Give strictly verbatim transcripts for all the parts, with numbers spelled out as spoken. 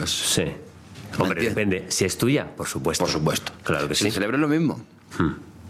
menos. Sí. Hombre, depende. Si es tuya, por supuesto. Por supuesto. Claro que sí. El cerebro es lo mismo. Hmm.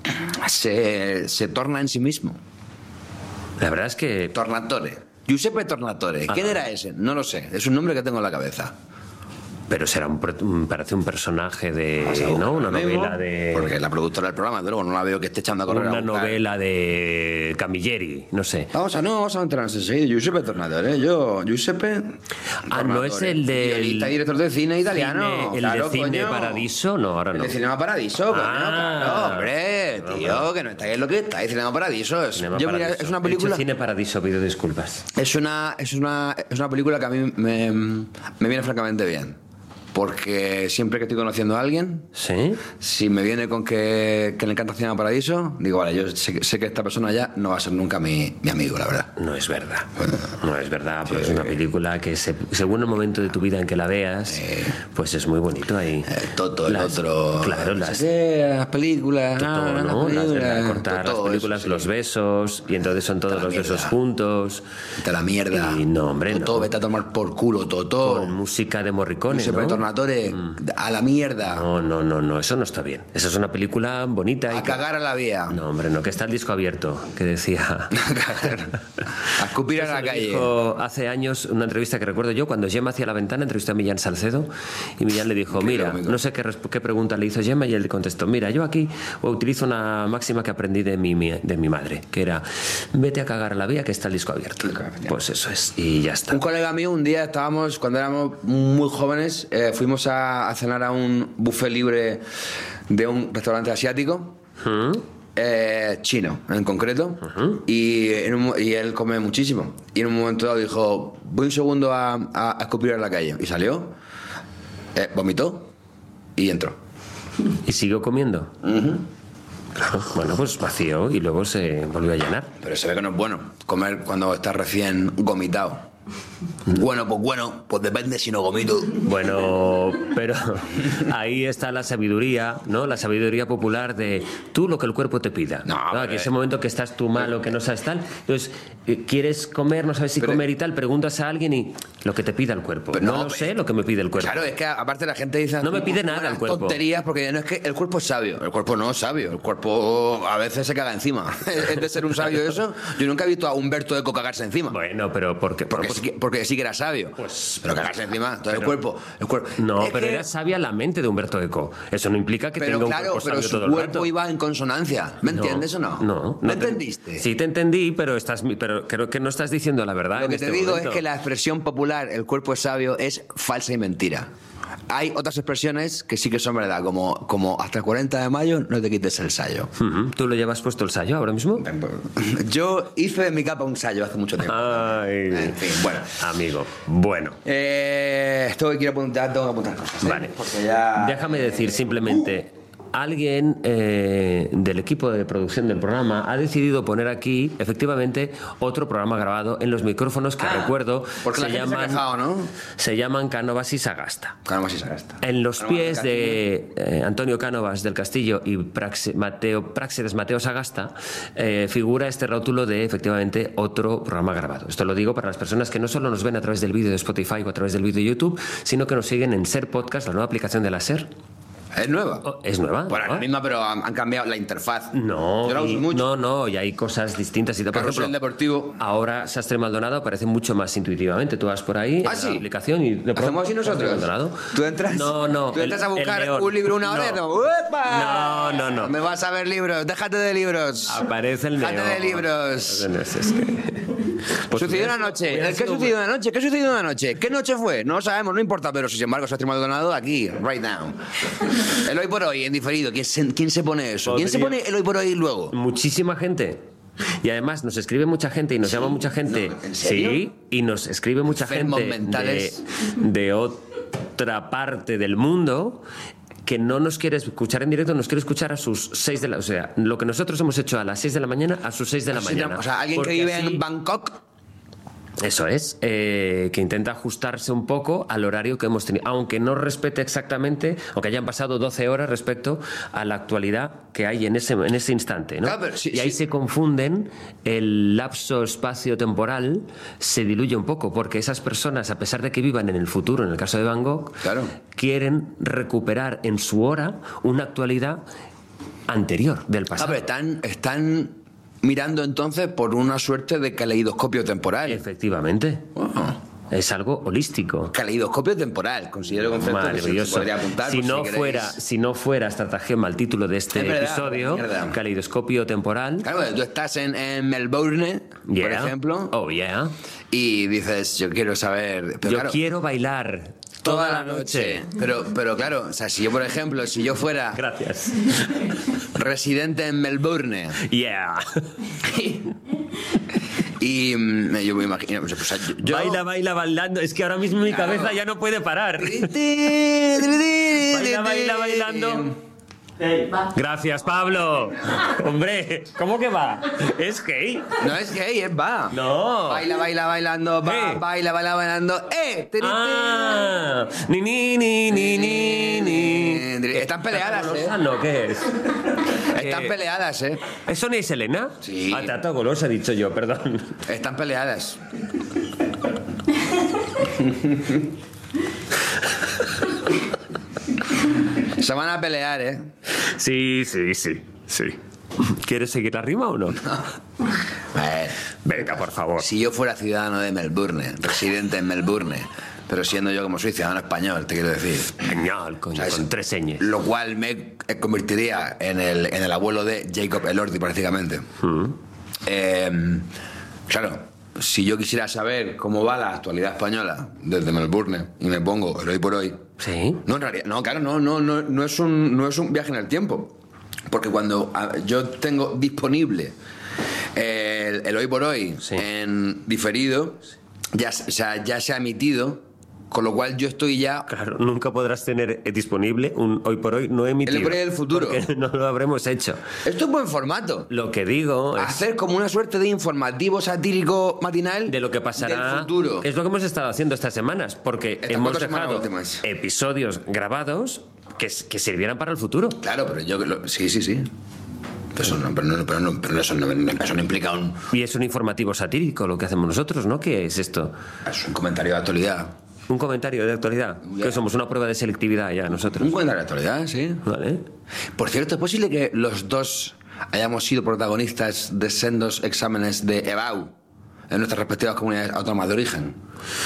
Se, se torna en sí mismo. La verdad es que... Tornatore. Giuseppe Tornatore. ¿Quién era ese? No lo sé. Es un nombre que tengo en la cabeza. Pero será un, un- parece un personaje de... ¿no? Una novela de... Porque es la productora del programa, de luego no la veo que esté echando a correr. Una a buscar. novela de Camilleri, no sé. Vamos a, no, vamos a enterarnos enseguida. Giuseppe Tornatore. Yo, Giuseppe. Ah, ¿no es el del... Guionista y director de cine italiano. cine- el claro, de Cine coño. Paradiso? No, ahora El no. de Cinema Paradiso, coño, Ah. claro, hombre, tío, que no estáis en lo que estáis. Cinema Paradiso. Es, Cinema yo, mira, Paradiso. es una He película. dicho Cine Paradiso, pido disculpas. Es una, es una, es una película que a mí me, me viene francamente bien. Porque siempre que estoy conociendo a alguien, ¿Sí? si me viene con que, que le encanta Cinema Paradiso, digo, vale, yo sé, sé que esta persona ya no va a ser nunca mi, mi amigo, la verdad. No es verdad. No es verdad, porque es una película que se- según el momento de tu vida en que la veas, pues es muy bonito ahí. Eh, Toto, el Las- otro. Claro, no las... sé qué, las películas. Todo, ah, las ¿no? Las de películas, cortar todo las películas, eso, sí. los besos, y entonces son todos la los mierda. besos juntos. Vete a la mierda. Y no, hombre, Toto, no. vete a tomar por culo, Toto. Con música de Morricone, Giuseppe ¿no? Tornatore, a la mierda. No, no, no, no, eso no está bien. Esa es una película bonita. y A que- cagar a la vía. No, hombre, no, que está el disco abierto, que decía... A escupir a la Eso lo calle. dijo hace años una entrevista que recuerdo yo, cuando Gemma hacía La Ventana, entrevistó a Millán Salcedo, y Millán le dijo, Qué mira, cómico. no sé qué, resp- qué pregunta le hizo Gemma, y él le contestó, mira, yo aquí utilizo una máxima que aprendí de mi, mi- de mi madre, que era, vete a cagar a la vía, que está el disco abierto. Pues eso es, y ya está. Un colega mío, un día estábamos, cuando éramos muy jóvenes, eh, fuimos a, a cenar a un buffet libre de un restaurante asiático. ¿Mm? Eh, chino en concreto, y, en un mo- y él come muchísimo, y en un momento dado dijo, voy un segundo a, a, a escupir en la calle, y salió, eh, vomitó y entró. ¿Y siguió comiendo? Claro, bueno, pues vació y luego se volvió a llenar. Pero se ve que no es bueno comer cuando estás recién gomitado. Bueno, pues bueno, pues depende si no vomito. Bueno, pero ahí está la sabiduría, ¿no? La sabiduría popular de tú lo que el cuerpo te pida. No, ¿no? pero- Que ese momento que estás tú malo, que no sabes tal. Entonces, eh, quieres comer, no sabes si Pero- comer y tal, preguntas a alguien y lo que te pida el cuerpo. Pero no, no, lo sé lo que me pide el cuerpo. Claro, es que aparte la gente dice... No me pide nada unas el cuerpo. tonterías, porque no es que el cuerpo es sabio. El cuerpo no es sabio. El cuerpo a veces se caga encima. Es de ser un sabio eso. Yo nunca he visto a Humberto Eco cagarse encima. Bueno, pero porque... Porque, pues- sí, que- porque sí que era sabio. Pues- pero cagarse encima. Todo el pero- cuerpo. El cuerpo. No, Es pero que- era sabia la mente de Humberto Eco. Eso no implica que Pero tenga claro, un cuerpo pero sabio su todo el cuerpo rato. iba en consonancia. ¿Me No, entiendes o no? No. ¿Me no te- entendiste? Sí te entendí, pero estás, pero creo que no estás diciendo la verdad. Lo en que este te digo momento. es que la expresión popular, el cuerpo es sabio, es falsa y mentira. Hay otras expresiones que sí que son verdad, como, como hasta el cuarenta de mayo no te quites el sayo. Ujú. ¿Tú lo llevas puesto el sayo ahora mismo? Yo hice de mi capa un sayo hace mucho tiempo. Ay, En fin, bueno. amigo. Bueno, Eh, esto que quiero apuntar, tengo que apuntar cosas. ¿eh? vale. Porque ya... Déjame decir simplemente, alguien eh, del equipo de producción del programa ha decidido poner aquí, efectivamente, otro programa grabado en los micrófonos que Ah, recuerdo porque la se gente se ha llaman, quejado, ¿no? se llaman Cánovas y Sagasta. Claro, más si se gasta. En los Cánovas pies del de eh, Antonio Cánovas del Castillo y Praxe- Mateo, Práxedes Mateo Sagasta eh, figura este rótulo de efectivamente otro programa grabado. Esto lo digo para las personas que no solo nos ven a través del vídeo de Spotify o a través del vídeo de YouTube, sino que nos siguen en Ser Podcast, la nueva aplicación de la Ser. ¿Es nueva? Oh, ¿Es nueva? Bueno, es ¿no? la misma, pero han, han cambiado la interfaz. No, Yo la uso y- mucho. no, no, y hay cosas distintas y tal. Por Carrusel ejemplo, deportivo. ahora Sastre Maldonado aparece mucho más intuitivamente. Tú vas por ahí ¿Ah, en sí? la aplicación y de pronto ¿Hacemos así Sastre nosotros? Maldonado. ¿Tú entras? No, no. ¿Tú entras el- a el buscar león. un libro una hora? No. No. ¡Uepa! No, no, no. Me vas a ver libros. Déjate de libros. Aparece el Déjate león. de libros. Es que- Pues Sucedió hubiera una sido- noche. hubiera ¿Qué sido- sucedió una noche? ¿Qué sucedió una noche? ¿Qué noche fue? No lo sabemos, no importa, pero sin embargo, Sastre Maldonado aquí, right now. El hoy por hoy, en diferido. ¿Quién se, quién se pone eso? ¿Quién se Podría- pone el hoy por hoy luego? Muchísima gente. Y además nos escribe mucha gente y nos llama mucha gente. No, ¿en serio? Sí, y nos escribe mucha Enfermos gente de, mentales. de otra parte del mundo que no nos quiere escuchar en directo, nos quiere escuchar a sus seis de la... O sea, lo que nosotros hemos hecho a las seis de la mañana, a sus seis de la mañana. O sea, alguien Porque que vive así- en Bangkok. Eso es, eh, que intenta ajustarse un poco al horario que hemos tenido, aunque no respete exactamente, aunque hayan pasado doce horas respecto a la actualidad que hay en ese, en ese instante, ¿no? Claro, pero sí, y ahí sí. se confunden, el lapso espacio-temporal se diluye un poco, porque esas personas, a pesar de que vivan en el futuro, en el caso de Van Gogh, Claro. quieren recuperar en su hora una actualidad anterior del Ah, pasado. pero están, están mirando entonces por una suerte de caleidoscopio temporal. Efectivamente. Oh. Es algo holístico. Caleidoscopio temporal, considero concepto que se- se Maravilloso. podría apuntar. Si por no, queréis. fuera, si no fuera estratagema el título de este Es verdad, episodio, mierda. caleidoscopio temporal. Claro, tú estás en, en Melbourne, por Yeah. ejemplo, Oh, yeah. y dices, yo quiero saber... Pero Yo claro, quiero bailar toda la noche. Pero, pero claro, o sea, si yo, por ejemplo, si yo fuera Gracias. residente en Melbourne Yeah. y mm, yo me imagino... o sea, yo, yo- Baila, baila, bailando. Es que ahora mismo mi Claro. cabeza ya no puede parar. Baila, baila, bailando. Gracias, Pablo. Hombre, ¿cómo que va? Es gay. No es gay, es va. No. Baila, baila, bailando, va, Eh. baila, baila, bailando, ¡eh! Tiri, Ah, ni, ni, ni, ni, ni, ni. tiri. Están peleadas, ¿eh? No, ¿qué es? Están Eh, peleadas, ¿eh? ¿Eso no es Elena? Sí. Ah, Tata Golosa, he dicho yo, perdón. Están peleadas. Se van a pelear, ¿eh? Sí, sí, sí, sí. ¿Quieres seguir la rima o no? A ver, Venga, por favor. si yo fuera ciudadano de Melbourne, residente en Melbourne, pero siendo yo como soy ciudadano español, te quiero decir. Genial, coño, ¿sabes? con tres señas. Lo cual me convertiría en el, en el abuelo de Jacob Elordi, prácticamente. Eh, claro, si yo quisiera saber cómo va la actualidad española desde Melbourne y me pongo el hoy por hoy. Sí. No, en realidad, no, claro, no, no, no, no, es un, no es un viaje en el tiempo. Porque cuando a, yo tengo disponible el, el hoy por hoy Sí. en diferido, ya, o sea, ya se ha emitido, con lo cual yo estoy ya... Claro, nunca podrás tener eh, disponible un hoy por hoy no emitido. El hoy por hoy del futuro. Porque no lo habremos hecho. Esto es buen formato. Lo que digo es Hacer como una suerte de informativo satírico matinal de lo que pasará. del futuro. Es lo que hemos estado haciendo estas semanas, porque Estas hemos cuatro semanas dejado últimas. episodios grabados que, que sirvieran para el futuro. Claro, pero yo... lo- sí, sí, sí. Pero eso no, pero no, pero no, pero eso no, eso no implica un, Y es un informativo satírico lo que hacemos nosotros, ¿no? ¿Qué es esto? es un comentario de actualidad. Un comentario de actualidad. Ya. Que somos una prueba de selectividad ya nosotros. Un comentario de actualidad, sí. ¿Vale? Por cierto, ¿es posible que los dos hayamos sido protagonistas de sendos exámenes de E B A U en nuestras respectivas comunidades autónomas de origen?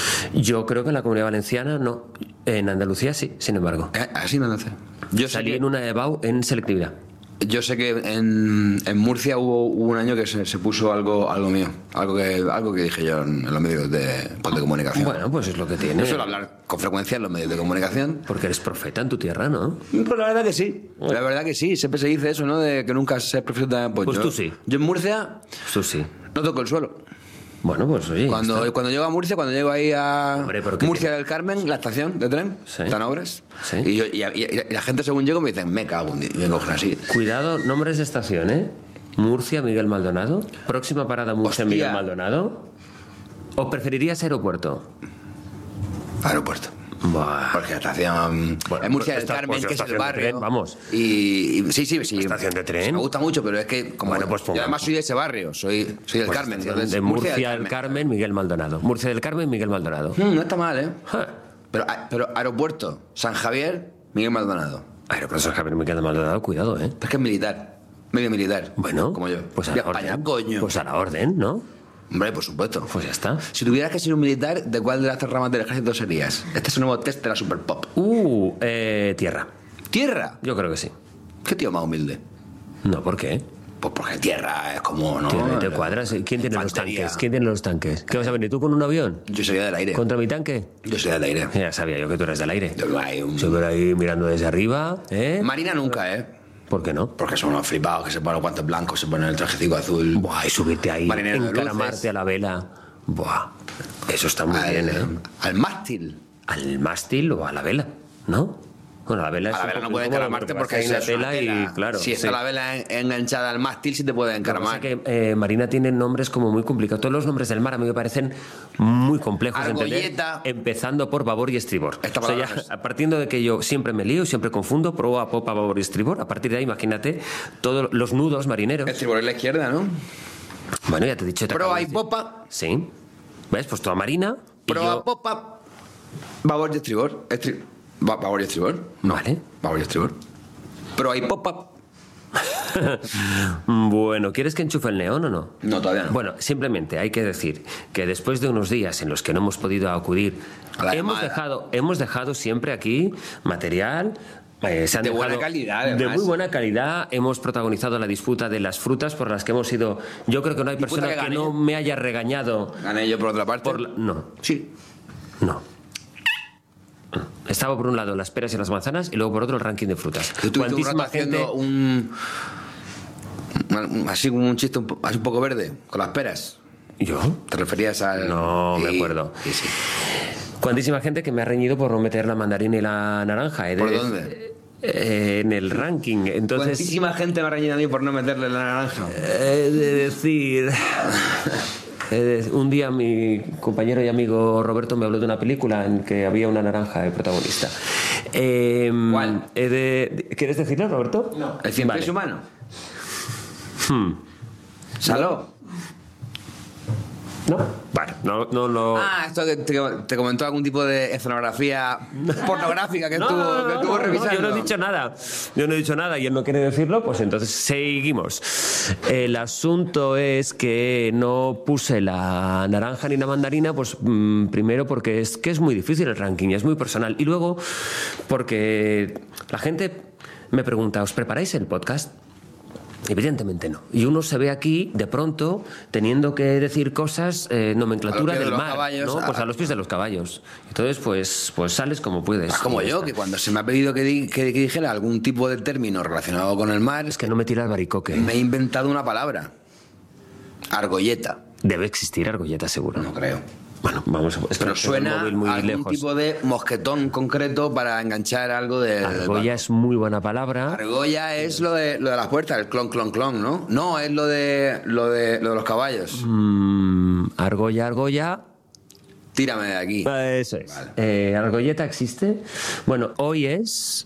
Yo creo que en la Comunidad Valenciana no. En Andalucía sí, sin embargo. Eh, Así no sé. Yo sé Salí que, en una E B A U en selectividad. yo sé que en, en Murcia hubo, hubo un año que se, se puso algo, algo mío, algo que, algo que dije yo en, en los medios de, pues, de comunicación. Bueno, pues es lo que tiene. Yo suelo hablar con frecuencia en los medios de comunicación. Porque eres profeta en tu tierra, ¿no? Pues la verdad que sí, la verdad que sí, siempre se dice eso, ¿no? De que nunca se profeta. Pues, Pues yo, tú sí. Yo en Murcia Tú sí. no toco el suelo. Bueno, pues oye. ya está. Cuando, cuando llego a Murcia, cuando llego ahí a Hombre, ¿pero qué Murcia del Carmen, la estación de tren, Sí. están obras, Sí. y, yo- y- y- y la gente según llego me dicen, me cago en Dios", y me cogen así. Cuidado, nombres de estación, ¿eh? Murcia, Miguel Maldonado. Próxima parada, Murcia, Hostia. Miguel Maldonado. ¿O preferirías aeropuerto? Aeropuerto. Buah. Porque la estación Bueno, es Murcia pues del esta- Carmen, pues que es el estación de barrio. tren, vamos. Y, y- sí, sí, sí. Estación de tren. Me gusta mucho, pero es que como Bueno, pues yo pongamos. además soy de ese barrio, soy, soy del Pues Carmen. estación entonces, de Murcia, del Carmen, Miguel Maldonado. Murcia del Carmen, Miguel Maldonado. Mm, no está mal, ¿eh? Ja. Pero, ah, pero aeropuerto, San Javier, Miguel Maldonado. Aeropuerto San Javier, Miguel Maldonado, cuidado, ¿eh? Es que es militar, medio militar. Bueno, como yo. pues a De la España, orden. coño. Pues a la orden, ¿no? Hombre, por supuesto. Pues ya está. Si tuvieras que ser un militar, ¿de cuál de las tres ramas del ejército serías? Este es un nuevo test de la Super Pop. Uh, eh, tierra. ¿Tierra? Yo creo que sí. ¿Qué tío más humilde? No, ¿por qué? Pues porque tierra es como, ¿no? Tierra, ¿te cuadras? ¿Quién tiene los Infantería. tanques? ¿Quién tiene los tanques? ¿Qué vas a venir tú con un avión? Yo sería del aire. ¿Contra mi tanque? Yo sería del aire. Ya sabía yo que tú eres del aire. Yo no hay un... Siempre ahí mirando desde arriba, ¿eh? Marina nunca, ¿eh? ¿Por qué no? Porque son unos flipados que se ponen los guantes blancos, se ponen el trajecito azul. Buah, y subirte ahí, Marinero de encaramarte luces. a la vela. Buah, eso está muy al, bien, ¿eh? al mástil. Al mástil o a la vela, ¿no? Bueno, la vela, a es la un vela no poco puede incómodo encaramarte porque vas ahí es la una tela, tela. y claro. Si está sí. la vela en- enganchada al mástil, sí te puede Lo que pasa encaramar. es que eh, Marina tiene nombres como muy complicados. Todos los nombres del mar a mí me parecen muy complejos de entender, Argolleta. empezando por babor y estribor. Esta O sea, palabra ya, es- a partiendo de que yo siempre me lío, siempre confundo, proa, popa, babor y estribor, a partir de ahí, imagínate todos los nudos marineros. Estribor es la izquierda, ¿no? Bueno, ya te he dicho. te acabo Proa de y decir. popa. Sí. ¿Ves? Pues toda Marina. y Proa, yo- popa. Babor y estribor. Estri... ba- Babor y estribor. No. Vale. Babor y estribor. Proa y popa. Bueno, ¿quieres que enchufe el neón o no? No, todavía no. Bueno, simplemente hay que decir que después de unos días en los que no hemos podido acudir, A la hemos llamada. dejado, hemos dejado siempre aquí material. eh, se han De buena dejado- calidad, de además. muy buena calidad. Hemos protagonizado la disputa de las frutas por las que hemos ido. Yo creo que no hay Disputa persona que que, gané. no me haya regañado. Gané yo por otra parte. Por la- no, Sí. no. Estaba por un lado las peras y las manzanas y luego por otro el ranking de frutas. Yo estuve un rato haciendo un... un- Así como un chiste un, po- así un poco verde, con las peras. ¿Yo? ¿Te referías al...? No, me Sí, acuerdo. Sí, sí. Cuantísima gente que me ha reñido por no meter la mandarina y la naranja. He de ¿Por dec- dónde? Eh, en el ranking. Entonces, Cuantísima gente me ha reñido a mí por no meterle la naranja. he de decir... he de- un día mi compañero y amigo Roberto me habló de una película en que había una naranja de protagonista. Eh, ¿Cuál? he de- ¿Quieres decirlo, Roberto? No. ¿El cien Vale. pies humano? Hmm. ¿Saló? ¿No? Vale, no, no lo... Ah, esto que te, te comentó algún tipo de escenografía pornográfica que No, estuvo, no, no, que estuvo no, no, revisando. yo no he dicho nada. Yo no he dicho nada y él no quiere decirlo, pues entonces seguimos. El asunto es que no puse la naranja ni la mandarina, pues mm, primero porque es que es muy difícil el ranking, es muy personal. Y luego porque la gente me pregunta, ¿os preparáis el podcast? Evidentemente no. Y uno se ve aquí, de pronto, teniendo que decir cosas, eh, nomenclatura A los pies de del los mar, caballos, ¿no? a- Pues a los pies de los caballos. Entonces, pues, pues sales como puedes. Es como Y ya yo, está. que cuando se me ha pedido que, di- que- que dijera algún tipo de término relacionado con el mar, Es que no me tira el baricoque. me he inventado una palabra. Argolleta. Debe existir argolleta, seguro. No creo. Bueno, vamos a... es que Pero tengo el suena móvil muy a algún lejos. tipo de mosquetón concreto para enganchar algo de... Argolla es muy buena palabra. Argolla es lo de, lo de las puertas, el clon, clon, clon, ¿no? No, es lo de, lo de, lo de los caballos. Mm, argolla, argolla... Tírame de aquí. Eso es. Eh, ¿Argolleta existe? Bueno, hoy es...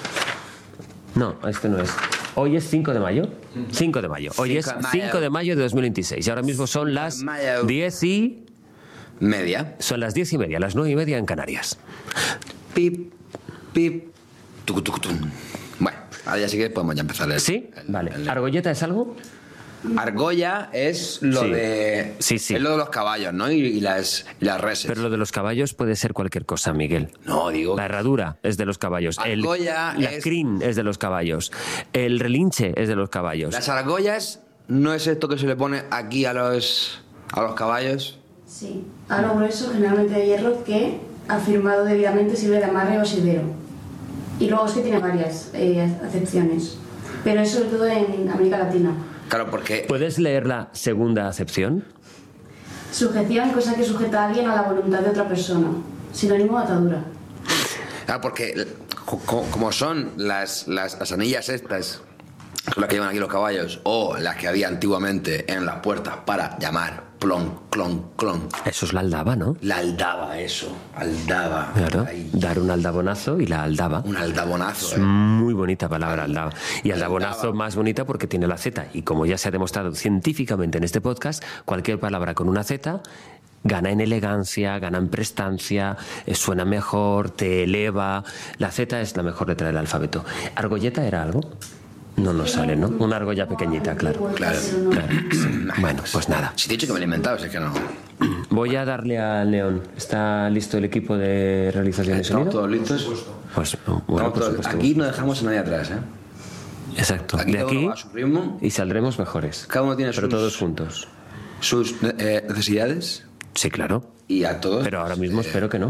No, este no es. Hoy es cinco de mayo. cinco de mayo. Hoy es cinco de mayo. cinco de mayo de dos mil veintiséis. Y ahora mismo son las mayo. diez y... Media. Son las diez y media, las nueve y media en Canarias. Pip, pip, tucu, tucu, tum. Bueno, ahora ya sí que podemos ya empezar. El, ¿Sí? el- Vale. el- ¿Argolleta es algo? Argolla es lo Sí. de... Sí, sí. Es lo de los caballos, ¿no? Y, y las, y las reses. Pero lo de los caballos puede ser cualquier cosa, Miguel. No, digo... La herradura es de los caballos. El- Argolla la es- crin es de los caballos. El relinche es de los caballos. Las argollas no es esto que se le pone aquí a los, a los caballos. Sí, aro grueso, generalmente de hierro, que afirmado debidamente sirve de amarre o asidero. Y luego es que tiene varias eh, acepciones, pero es sobre todo en América Latina. Claro, porque... ¿Puedes leer la segunda acepción? Sujeción, cosa que sujeta a alguien a la voluntad de otra persona. Sinónimo de atadura. Claro, porque co- co- como son las, las, las anillas estas, son las que llevan aquí los caballos, o las que había antiguamente en las puertas para llamar plon, clon, clon. Eso es la aldaba, ¿no? La aldaba, eso, aldaba. Claro. Ahí, Dar un aldabonazo y la aldaba. un aldabonazo, Es ¿eh? muy bonita palabra, aldaba. Y Aldaba. aldabonazo más bonita porque tiene la Z. Y como ya se ha demostrado científicamente en este podcast, cualquier palabra con una Z gana en elegancia, gana en prestancia, eh, suena mejor, te eleva. La Z es la mejor letra del alfabeto. ¿Argolleta era algo? No nos sale, ¿no? Una argolla pequeñita, claro. Claro. Pero no. Claro. Bueno, pues nada. Si te he dicho que me lo he inventado, si es que no. Voy a darle al León. ¿Está listo el equipo de realización de Estamos sonido? todos listos. Pues, bueno, Estamos por todos- supuesto. Aquí no dejamos a nadie atrás, ¿eh? Exacto. Aquí de cada aquí uno va a su ritmo. y saldremos mejores. Cada uno tiene Pero sus- todos juntos. Sus eh, necesidades Sí, claro. y a todos. Pero ahora mismo eh, espero que no.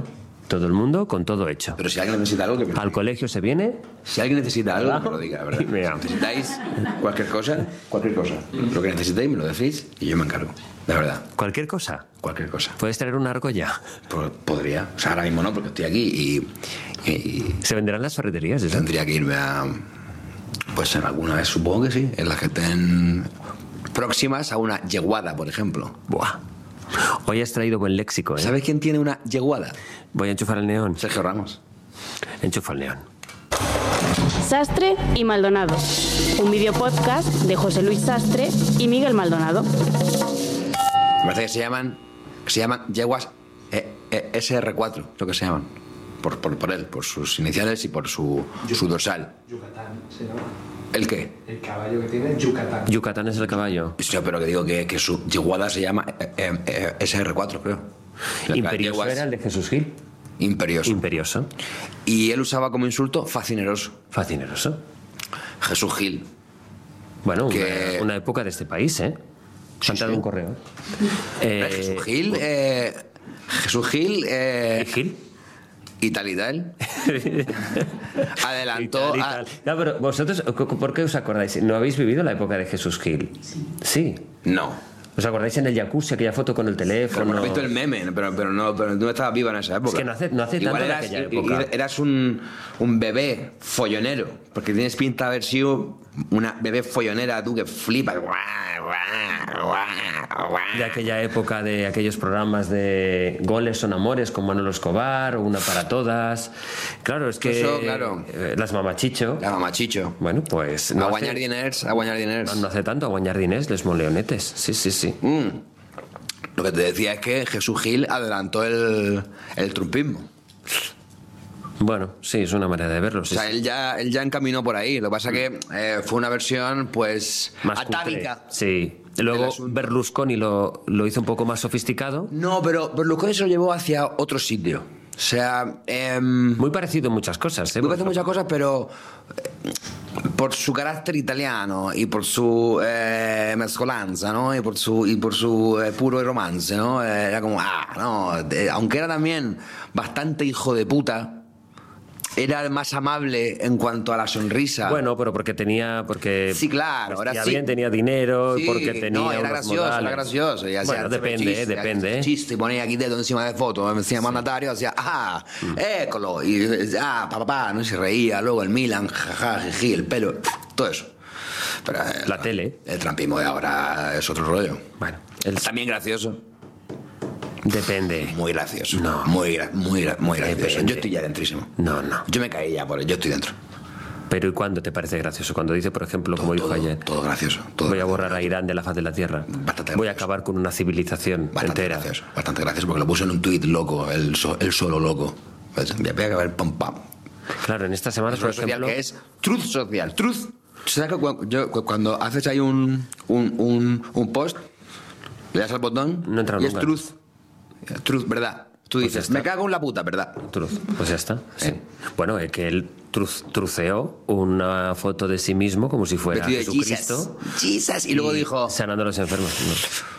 Todo el mundo con todo hecho. Pero si alguien necesita algo, que me lo Al diga. colegio se viene. Si alguien necesita algo, que me lo diga, la verdad. Si Mira. necesitáis cualquier cosa, cualquier cosa. Lo que necesitéis me lo decís y yo me encargo. De verdad, Cualquier cosa. cualquier cosa. Puedes traer una argolla. Pues podría. O sea, ahora mismo no, porque estoy aquí y, y Se venderán en las ferreterías, ¿eso? tendría que irme a... Pues en alguna vez supongo que sí. En las que estén próximas a una yeguada, por ejemplo. Buah. Hoy has traído buen léxico, ¿eh? ¿Sabes quién tiene una yeguada? Voy a enchufar el neón. Sergio Ramos. Enchufa el neón. Sastre y Maldonado, un videopodcast de José Luis Sastre y Miguel Maldonado. Me parece que se llaman, que se llaman yeguas eh, eh, ese erre cuatro, lo que se llaman. Por, por, por él, por sus iniciales y por su, su dorsal. Yucatán se llama. ¿El qué? El caballo que tiene Yucatán. Yucatán es el caballo. Sí, pero que digo que, que su yeguada se llama eh, eh, eh, ese erre cuatro, creo. La- Imperioso yeguas- era el de Jesús Gil. Imperioso. Imperioso. Y él usaba como insulto fascineroso. Fascineroso. Jesús Gil. Bueno, Que- una, una época de este país, ¿eh? Sí, Cantado sí. un correo. Eh, Eh, Jesús Gil. Eh, Jesús Gil. Eh, ¿y Gil? y tal y tal. Adelantó. Y tal, y a- tal. No, pero vosotros, ¿por qué os acordáis? ¿No habéis vivido la época de Jesús Gil? Sí. No. ¿Os acordáis en el jacuzzi, aquella foto con el Pero teléfono? no he visto el meme, pero, pero, no, pero tú no estabas viva en esa época. Es que no hace- no hace Igual tanto de eras, aquella i- época. i- eras un, un bebé follonero, porque tienes pinta de haber sido una bebé follonera, tú que flipas. Guau, guau, guau, guau. De aquella época, de aquellos programas de Goles son amores con Manolo Escobar, o Una para todas. Claro, es que... Eso, claro. eh, las mamachicho. La mamachicho. Bueno, pues... a No guañar hace, diners, a guañar diners. no hace tanto, a guañar diners, les moleonetes. Sí, sí, sí. Mm. Lo que te decía es que Jesús Gil adelantó el, el trumpismo. Bueno, sí, es una manera de verlo. O Sí, sea, sí. él ya, él ya encaminó por ahí. Lo que pasa que eh, fue una versión, pues, Más atávica. cutre. Sí. Luego El asunto. Berlusconi lo, lo hizo un poco más sofisticado. No, pero Berlusconi se lo llevó hacia otro sitio. O sea, em, Muy parecido en muchas cosas, ¿eh? me parece muchas cosas, pero eh, por su carácter italiano y por su eh, mezcolanza, ¿no? Y por su, y por su eh, puro romance, ¿no? Eh, era como, ah, no. eh, aunque era también bastante hijo de puta, era más amable en cuanto a la sonrisa. Bueno, pero porque tenía... Porque Sí, claro, vestía ahora sí. bien, tenía dinero, Sí, porque tenía no, era unos gracioso, modales. era gracioso. Y hacía- Bueno, hacía depende, chiste, eh, depende. hacía eh. chiste, y ponía aquí dedo encima de foto, encima de mandatario, hacía, ah, écolo. Y, ah, papá, pa, no y se reía. Luego el Milan, jaja, jiji, el pelo, todo eso. Pero, eh, La tele. El trampismo de ahora es otro rollo. Bueno, el- También gracioso. depende. Muy gracioso. No. Muy, gra- muy, gra- muy gracioso. Depende. Yo estoy ya dentrísimo. No, no. Yo me caí ya por él, yo estoy dentro. Pero ¿y cuándo te parece gracioso? Cuando dice, por ejemplo, como dijo todo, ayer, todo gracioso. Todo voy a gracioso. borrar a Irán de la faz de la tierra. Bastante Voy a gracioso. acabar con una civilización Bastante entera. gracioso, bastante gracioso, porque lo puso en un tuit loco, el, so- el solo loco. Pues, voy a acabar pam pam. Claro, en esta semana, por Truth social ejemplo... que es truth social, truth. ¿Sabes que cu- yo- cu- cuando haces ahí un, un, un, un post, le das al botón No entra y es nunca. truth? Truth, ¿verdad? Tú Pues ya dices, está. me cago en la puta, ¿verdad? Truth. Pues ya está. Sí. Eh. Bueno, es que él truz- truceó una foto de sí mismo como si fuera Vestido de Jesucristo. Jesus, Jesus, y luego dijo, Sanando a los enfermos. No.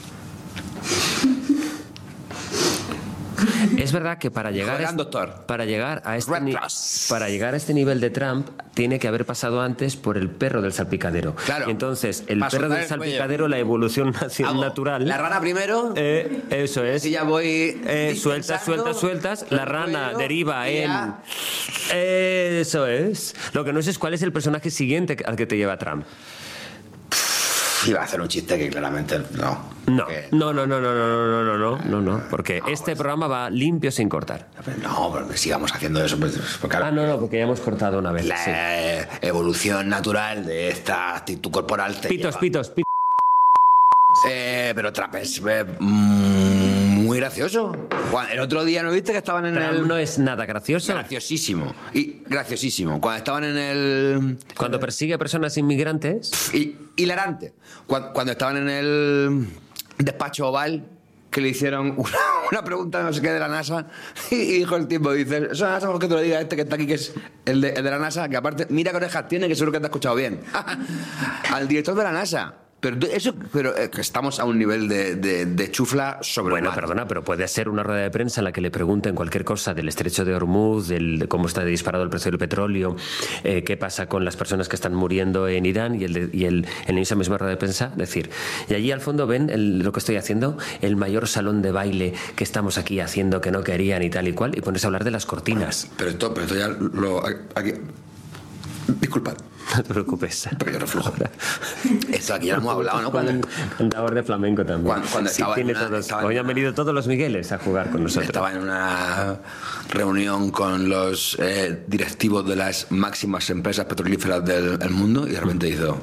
Es verdad que para llegar, Joder, a, doctor. para llegar a este Red ni- Cross. para llegar a este nivel de Trump tiene que haber pasado antes por el perro del salpicadero. Claro. Y entonces el Para perro soltar del el cuello. salpicadero, la evolución naci- hago natural. la rana primero, Eh, eso es. si ya voy Eh, sueltas, dispensando, sueltas, sueltas. La el rana cuello, deriva y en. ya. Eso es. Lo que no sé es cuál es el personaje siguiente al que te lleva Trump. Iba a hacer un chiste que claramente no. No, Que- no, no, no, no, no, no, no, no, no, no, porque este programa va limpio sin cortar. No, pero que sigamos haciendo eso. Pues, porque Ah, no, no, porque ya hemos cortado una vez. la sí. evolución natural de esta actitud corporal te Pitos, lleva. pitos, pitos. Eh, pero Trump es eh, mm, muy gracioso. Cuando- el otro día, ¿no viste que estaban en Trump el...? no es nada gracioso. Graciosísimo. Y graciosísimo. Cuando estaban en el... Cuando persigue a personas inmigrantes, Y, hilarante. Cuando, cuando estaban en el despacho oval, que le hicieron una, una pregunta no sé qué de la NASA, y, y dijo el tipo, dice, eso es algo que te lo diga este que está aquí, que es el de, el de la NASA, que aparte, mira qué orejas tiene, que seguro que te ha escuchado bien. Al director de la NASA. Pero tú- eso, pero eh, que estamos a un nivel de, de, de chufla sobre Bueno, perdona, pero puede ser una rueda de prensa en la que le pregunten cualquier cosa del estrecho de Hormuz, del, de cómo está disparado el precio del petróleo, eh, qué pasa con las personas que están muriendo en Irán y, el, de- y el, en esa misma rueda de prensa decir, y allí al fondo ven el- lo que estoy haciendo, el mayor salón de baile que estamos aquí haciendo que no querían y tal y cual, y pones a hablar de las cortinas. Pero esto, pero esto ya lo... Aquí, disculpad, No te preocupes. pero yo reflujo. Esto aquí ya lo hemos hablado, ¿no? Cuando Cantador de flamenco también. Cuando- cuando Sí, estaba en tiene una- todos. estaba en Hoy han una- venido todos los Migueles a jugar con nosotros. estaba en una reunión con los eh, directivos de las máximas empresas petrolíferas del, del mundo y de repente hizo...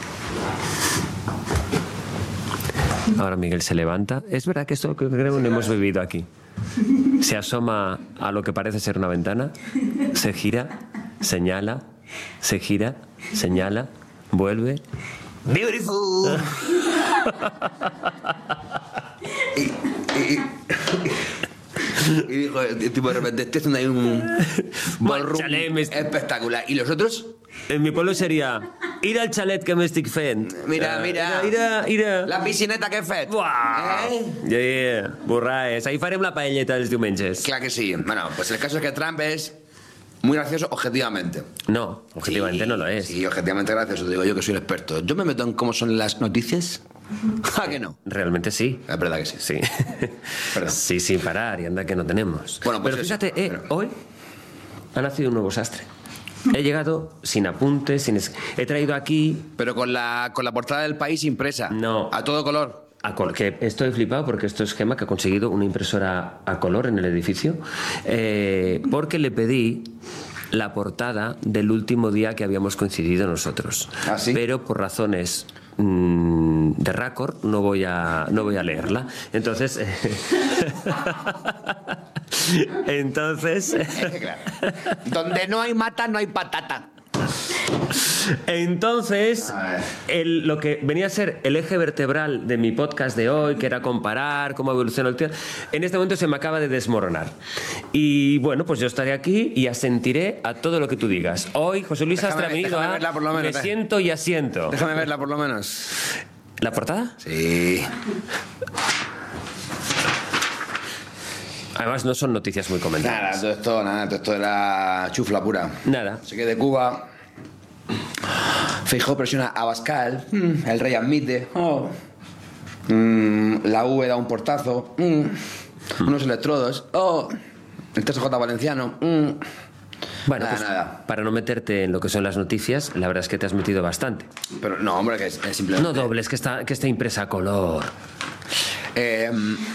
Ahora Miguel se levanta. Es verdad que esto que creo que no hemos vivido aquí. Se asoma a lo que parece ser una ventana, se gira, señala, se gira, señala, vuelve. ¡Beautiful! y, y, y dijo, el tipo de repente, estoy haciendo ahí un ballroom chalet, me est- espectacular. ¿Y los otros? En mi pueblo sería ir al chalet que me estic fent. Mira, Eh, mira. Mira, mira. La piscineta que he fet. Buah. Eh? Yeah, yeah. Borraes. Ahí farem la paelleta dels diumenges. Claro que sí. Bueno, pues el caso es que Trump es muy gracioso objetivamente. No, objetivamente Sí, no lo es. Sí, objetivamente gracioso. Te digo yo que soy el experto. Yo me meto en cómo son las noticias. ¿A que no? Realmente sí. Es verdad que sí. Sí. Perdón. Sí, sin parar, y anda que no tenemos. Bueno, pues Pero eso. fíjate, eh, Pero- hoy ha nacido un nuevo sastre. He llegado sin apuntes, sin es- he traído aquí Pero con la, con la portada del País impresa. No. A todo color. a col- que estoy flipado porque esto es Gema que ha conseguido una impresora a color en el edificio, eh, porque le pedí la portada del último día que habíamos coincidido nosotros. ¿Ah, sí? Pero por razones mm, de récord no voy a no voy a leerla. Entonces eh, entonces Claro. Donde no hay mata, no hay patata. Entonces, A ver. el- lo que venía a ser el eje vertebral de mi podcast de hoy, que era comparar cómo evoluciona el tío, en este momento se me acaba de desmoronar. Y bueno, pues yo estaré aquí y asentiré a todo lo que tú digas. Hoy, José Luis Déjame- Sastre ha venido déjame a verla por lo menos, me eh. siento y asiento. Déjame verla por lo menos. ¿La portada? Sí. Además, no son noticias muy Nada, comentadas. todo esto, nada, todo esto era chufla pura. Nada. Así que de Cuba, Feijóo presiona a Abascal, mm, el rey admite, oh. Mm, la U E da un portazo, mm, unos electrodos, oh. el T S J valenciano, mm. Bueno, Nada, pues nada. para no meterte en lo que son las noticias, la verdad es que te has metido bastante. Pero no, hombre, que es, es simplemente... No dobles, que está, que está impresa a color. Eh,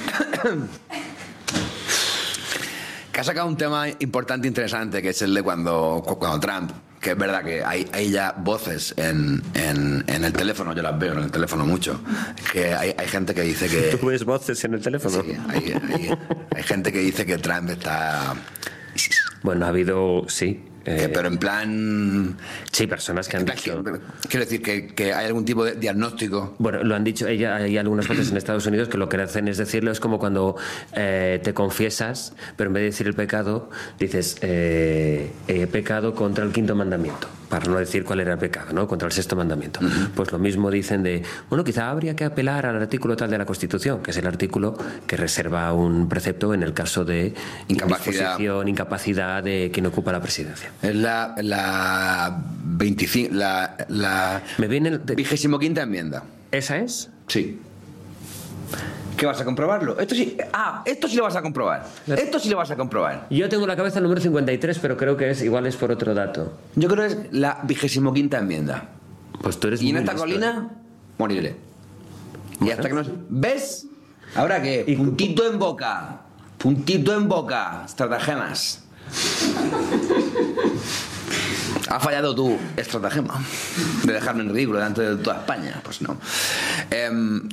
que ha sacado un tema importante e interesante, que es el de cuando, cu- cuando Trump, que es verdad que hay, hay ya voces en, en, en el teléfono, yo las veo en el teléfono mucho, que hay, hay gente que dice que... ¿Tú ves voces en el teléfono? Sí, hay, hay- hay gente que dice que Trump está... Bueno, ha habido, sí. que- eh, pero en plan... sí, personas que han en plan, dicho... que- quiero decir que, que hay algún tipo de diagnóstico. Bueno, lo han dicho ella, hay algunas voces en Estados Unidos que lo que hacen es decirlo, es como cuando eh, te confiesas, pero en vez de decir el pecado, dices eh, he pecado contra el quinto mandamiento, para no decir cuál era el pecado, ¿no? Contra el sexto mandamiento. Pues lo mismo dicen de, bueno, quizá habría que apelar al artículo tal de la Constitución, que es el artículo que reserva un precepto en el caso de Incapacidad. indisposición, incapacidad de quien ocupa la presidencia. Es la, la veinticinco, la, la Me viene el- de- vigésimo quinta enmienda. ¿Esa es? Sí. ¿Qué vas a comprobarlo? Esto sí. Ah, esto sí lo vas a comprobar. Esto sí lo vas a comprobar. Yo tengo en la cabeza el número cincuenta y tres, pero creo que es igual es por otro dato. Yo creo que es la vigésimo quinta enmienda. Pues tú eres Y en muy esta listo, colina, moriré. Y hasta que no. ¿Ves? ¿Ahora qué? Y- Puntito en boca. Puntito en boca. Estratagemas. Ha fallado tu estratagema de dejarme en ridículo delante de toda España. Pues no. Em,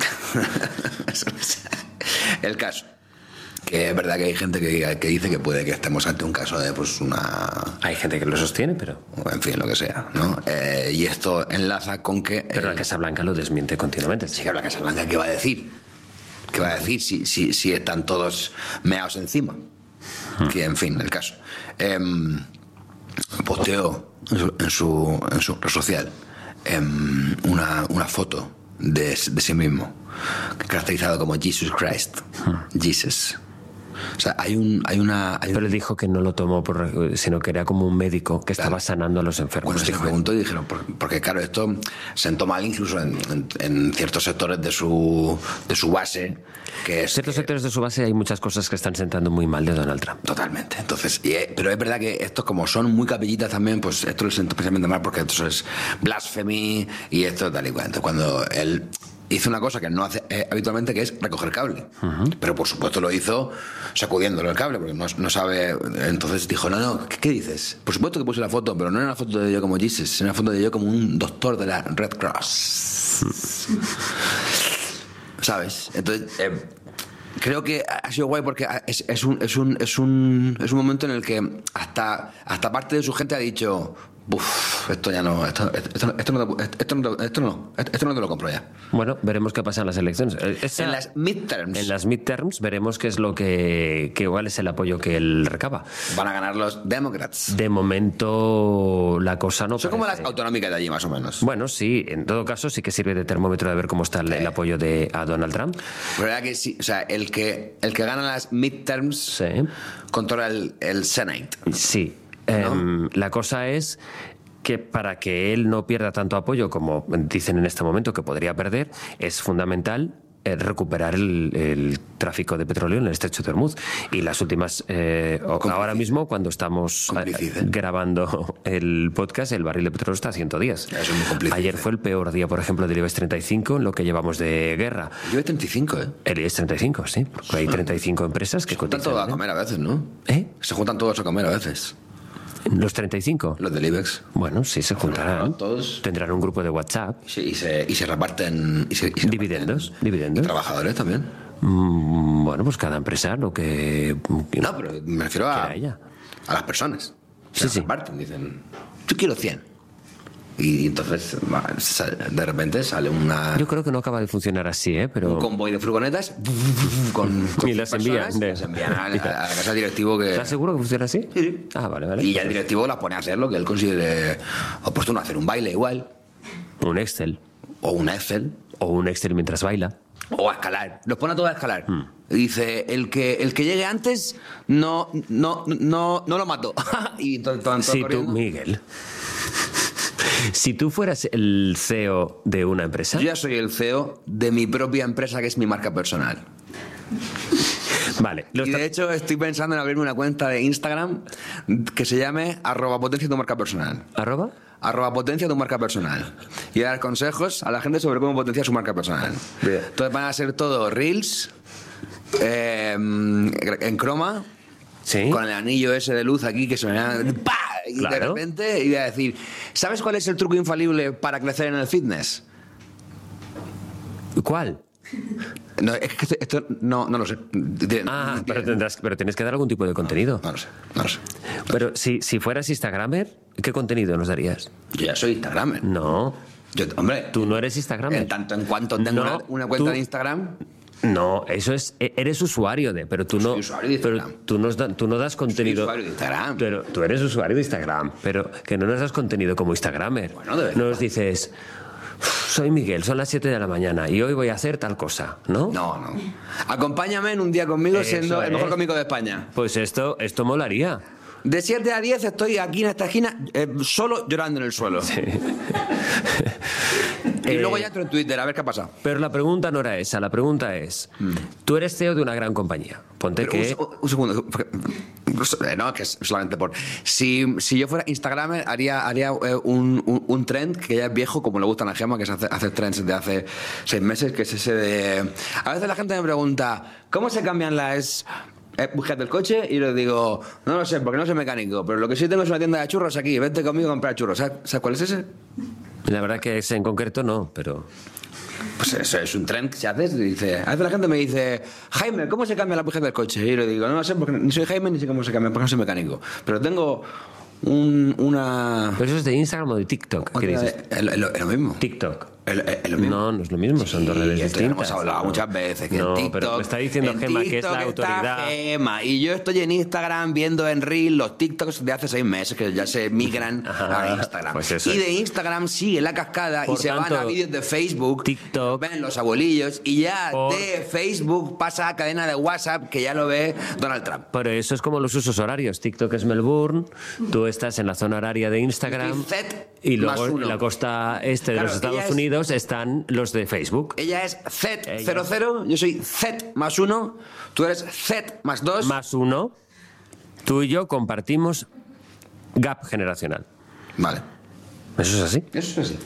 el caso. Que es verdad que hay gente que, que dice que puede que estemos ante un caso de pues una... Hay gente que lo sostiene, pero, o en fin, lo que sea, ¿no? Eh, y esto enlaza con que... pero la eh, Casa Blanca lo desmiente continuamente. Sí, que la Casa Blanca, ¿qué va a decir? ¿Qué va a decir si, si, si están todos meados encima? Que, en fin, el caso. Em, posteó en su, en su, en su red social em, una, una foto de, de sí mismo, caracterizado como Jesus Christ, Jesus. O sea, hay un, hay una... Hay Pero un... dijo que no lo tomó, por, sino que era como un médico que estaba claro. sanando a los enfermos. Bueno, se le preguntó y dijeron, porque claro, esto sentó mal incluso en, en, en ciertos sectores de su, de su base. Que es ciertos que... sectores de su base hay muchas cosas que están sentando muy mal de Donald Trump. Totalmente. Entonces, y, pero es verdad que estos, como son muy capillitas también, pues esto lo siento especialmente mal porque esto es blasphemy y esto tal y cual. Entonces, cuando él hizo una cosa que no hace eh, habitualmente, que es recoger cable. Uh-huh. Pero por supuesto lo hizo sacudiéndolo el cable, porque no, no sabe. Entonces dijo, no, no, ¿qué, ¿qué dices? Por supuesto que puse la foto, pero no era una foto de yo como Jesus, era una foto de yo como un doctor de la Red Cross. ¿Sabes? Entonces, eh, creo que ha sido guay porque es, es, un, es, un, es, un, es un momento en el que hasta, hasta parte de su gente ha dicho... Uf, esto ya no, esto, esto, esto, no, esto, no, esto no, esto no te lo compro ya. Bueno, veremos qué pasa en las elecciones. Esa, en las midterms. En las midterms veremos qué es lo que, que igual es el apoyo que él recaba. Van a ganar los Democrats. De momento la cosa no. Son parece... como las autonómicas de allí más o menos. Bueno, sí, en todo caso sí que sirve de termómetro de ver cómo está el, sí. el apoyo de a Donald Trump. Pero verdad que sí, o sea, el que el que gana las midterms sí. controla el, el Senate. Sí. ¿No? Eh, la cosa es que para que él no pierda tanto apoyo como dicen en este momento que podría perder, es fundamental eh, recuperar el, el tráfico de petróleo en el estrecho de Hormuz. Y las últimas, eh, ahora mismo cuando estamos eh, grabando el podcast, el barril de petróleo está a ciento diez. Eso es muy complicado. Ayer fue el peor día, por ejemplo, del IBEX treinta y cinco en lo que llevamos de guerra. El IBEX treinta y cinco, ¿eh? El IBEX treinta y cinco, sí. Porque hay treinta y cinco empresas que cotizan. Se juntan todos a comer a veces, ¿no? ¿Eh? Se juntan todos a comer a veces. ¿Los treinta y cinco? Los del IBEX. Bueno, sí, se juntarán. Bueno, todos. Tendrán un grupo de WhatsApp. Sí, y, se, y se reparten... Y se, y se dividendos. Reparten, dividendos. Y trabajadores también. Mm, bueno, pues cada empresa lo que... No, pero me refiero a, ella. a las personas. Se sí, sí. reparten, dicen, yo quiero cien. Y entonces de repente sale una... Yo creo que no acaba de funcionar así, ¿eh? Pero... Un convoy de furgonetas con, con y las envían, de... las envían a, a, a la casa del directivo que... ¿Estás seguro que funciona así? Sí. Ah, vale, vale. Y ya el directivo las pone a hacer lo que él considere oportuno, hacer un baile igual. Un Excel. O un Excel. O un Excel mientras baila. O a escalar. Los pone a todos a escalar. Hmm. Dice, el que el que llegue antes no, no, no, no lo mato. Y todo, todo, todo sí, corriendo. Tú, Miguel... Si tú fueras el C E O de una empresa... Yo ya soy el C E O de mi propia empresa, que es mi marca personal. Vale. Y de hecho estoy pensando en abrirme una cuenta de Instagram que se llame arroba potencia tu marca personal. ¿Arroba? Arroba potencia tu marca personal. Y dar consejos a la gente sobre cómo potenciar su marca personal. Bien. Entonces van a ser todo reels, eh, en croma... ¿Sí? Con el anillo ese de luz aquí que suena ¡pah! Y claro. De repente iba a decir, ¿sabes cuál es el truco infalible para crecer en el fitness? ¿Cuál? No, es que esto, esto no, no lo sé. Ah, pero tendrás, pero tienes que dar algún tipo de contenido. No lo sé, no lo sé. No pero lo sé. Si, si fueras Instagramer, ¿qué contenido nos darías? Yo ya soy Instagramer. No. Yo, hombre, tú no eres Instagramer. En tanto en cuanto tengo no, una, una cuenta tú... de Instagram. No, eso es, eres usuario de, pero tú no, usuario de Instagram. pero tú no, tú no das contenido. Soy usuario de Instagram. Pero tú eres usuario de Instagram, pero que no nos das contenido como Instagramer. Bueno, de verdad. No nos dices, soy Miguel, son las siete de la mañana y hoy voy a hacer tal cosa, ¿no? No, no. Acompáñame en un día conmigo Eso siendo es. el mejor cómico de España. Pues esto, esto molaría. De siete a diez estoy aquí en esta esquina eh, solo llorando en el suelo. Sí. Y eh, luego ya entro en Twitter a ver qué ha pasado. Pero la pregunta no era esa, la pregunta es, mm. tú eres C E O de una gran compañía. Ponte Pero que... Un, un segundo. No, que es solamente por... Si, si yo fuera Instagramer, haría, haría un, un, un trend que ya es viejo, como le gustan a Gemma, que es hacer, hacer trends de hace seis meses, que es ese de... A veces la gente me pregunta, ¿cómo se cambian las... bujías del coche? Y les digo, no lo sé, porque no soy mecánico, pero lo que sí tengo es una tienda de churros aquí, vente conmigo a comprar churros. ¿Sabes, ¿sabes cuál es ese? La verdad que ese en concreto no, pero... Pues eso es un trend que se hace. Dice, a veces la gente me dice, Jaime, ¿cómo se cambia la bujía del coche? Y le digo, no lo sé, porque ni soy Jaime ni sé cómo se cambia, porque no soy mecánico. Pero tengo un, una... ¿Pero eso es de Instagram o de TikTok? ¿Qué dices? Es lo, lo mismo. TikTok. Es, es- es lo mismo. No, no es lo mismo, son dos Sí, redes esto ya lo distintas. hemos hablado muchas veces. Que No, en TikTok, pero me está diciendo en Gemma que es la TikTok está autoridad. Gemma, y yo estoy en Instagram viendo en Reel los TikToks de hace seis meses que ya se migran Ajá, a Instagram. pues eso y es. de Instagram sigue la cascada Por y se tanto, van a vídeos de Facebook, TikTok, ven los abuelillos y ya por- de Facebook pasa a cadena de WhatsApp que ya lo ve Donald Trump. Pero eso es como los usos horarios. TikTok es Melbourne, tú estás en la zona horaria de Instagram Y Z y más luego uno. en la costa este de Claro, los Estados ella es- Unidos están los de Facebook. Ella es Z Ella. cero cero, yo soy Z más uno, tú eres Z más dos. Más uno, tú y yo compartimos gap generacional. Vale. ¿Eso es así? Eso es así.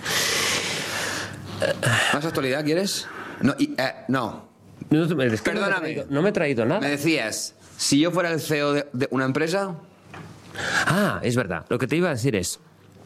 ¿Más actualidad quieres? No, y, eh, no. No, es que no me he Perdóname. traído- no me he traído nada. Me decías, si yo fuera el C E O de, de una empresa, Ah, es verdad. Lo que te iba a decir es,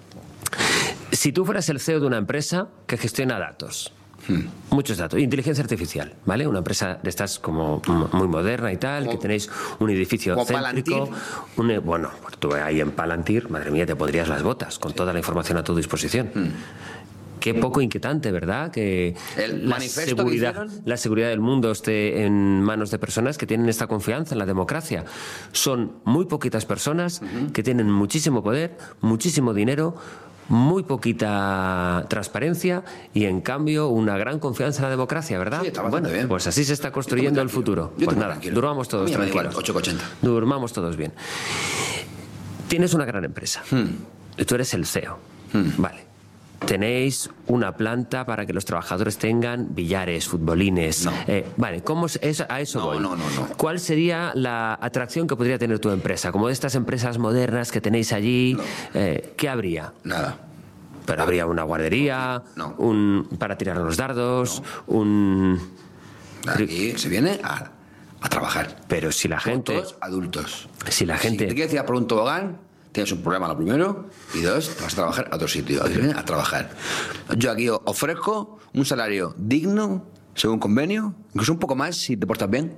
si tú fueras el C E O de una empresa que gestiona datos, muchos datos, inteligencia artificial, ¿vale? Una empresa de estas como mm, muy moderna y tal, Como- que tenéis un edificio como céntrico, Palantir. un, e- bueno, pues tú ahí en Palantir, madre mía, te podrías las botas con toda la información a tu disposición. Qué poco inquietante, ¿verdad? Que El la manifiesto que seguridad, hicieron. la seguridad del mundo esté en manos de personas que tienen esta confianza en la democracia. Son muy poquitas personas que tienen muchísimo poder, muchísimo dinero, muy poquita transparencia y en cambio una gran confianza en la democracia, ¿verdad? Sí, está bastante bueno, bien. pues así se está construyendo el tranquilo. futuro. Yo Pues estoy muy nada, tranquilo. durmamos A todos mí me da igual, tranquilos. ocho con ochenta. Durmamos todos bien. Tienes una gran empresa. Y tú eres el C E O. Vale. Tenéis una planta para que los trabajadores tengan billares, futbolines. No. Eh, vale, ¿cómo es, es- a eso No, voy? no, no, no. ¿Cuál sería la atracción que podría tener tu empresa? Como de estas empresas modernas que tenéis allí, eh, ¿qué habría? nada. Pero habría una guardería, No. un para tirar los dardos, un... Aquí se viene a, a trabajar. Pero si la gente... Todos adultos. Si la Si gente... te quieres tirar por un tobogán, tienes un problema lo primero, y dos, te vas a trabajar a otro sitio. Aquí se viene a trabajar. Yo aquí o- ofrezco un salario digno, según convenio, incluso un poco más si te portas bien.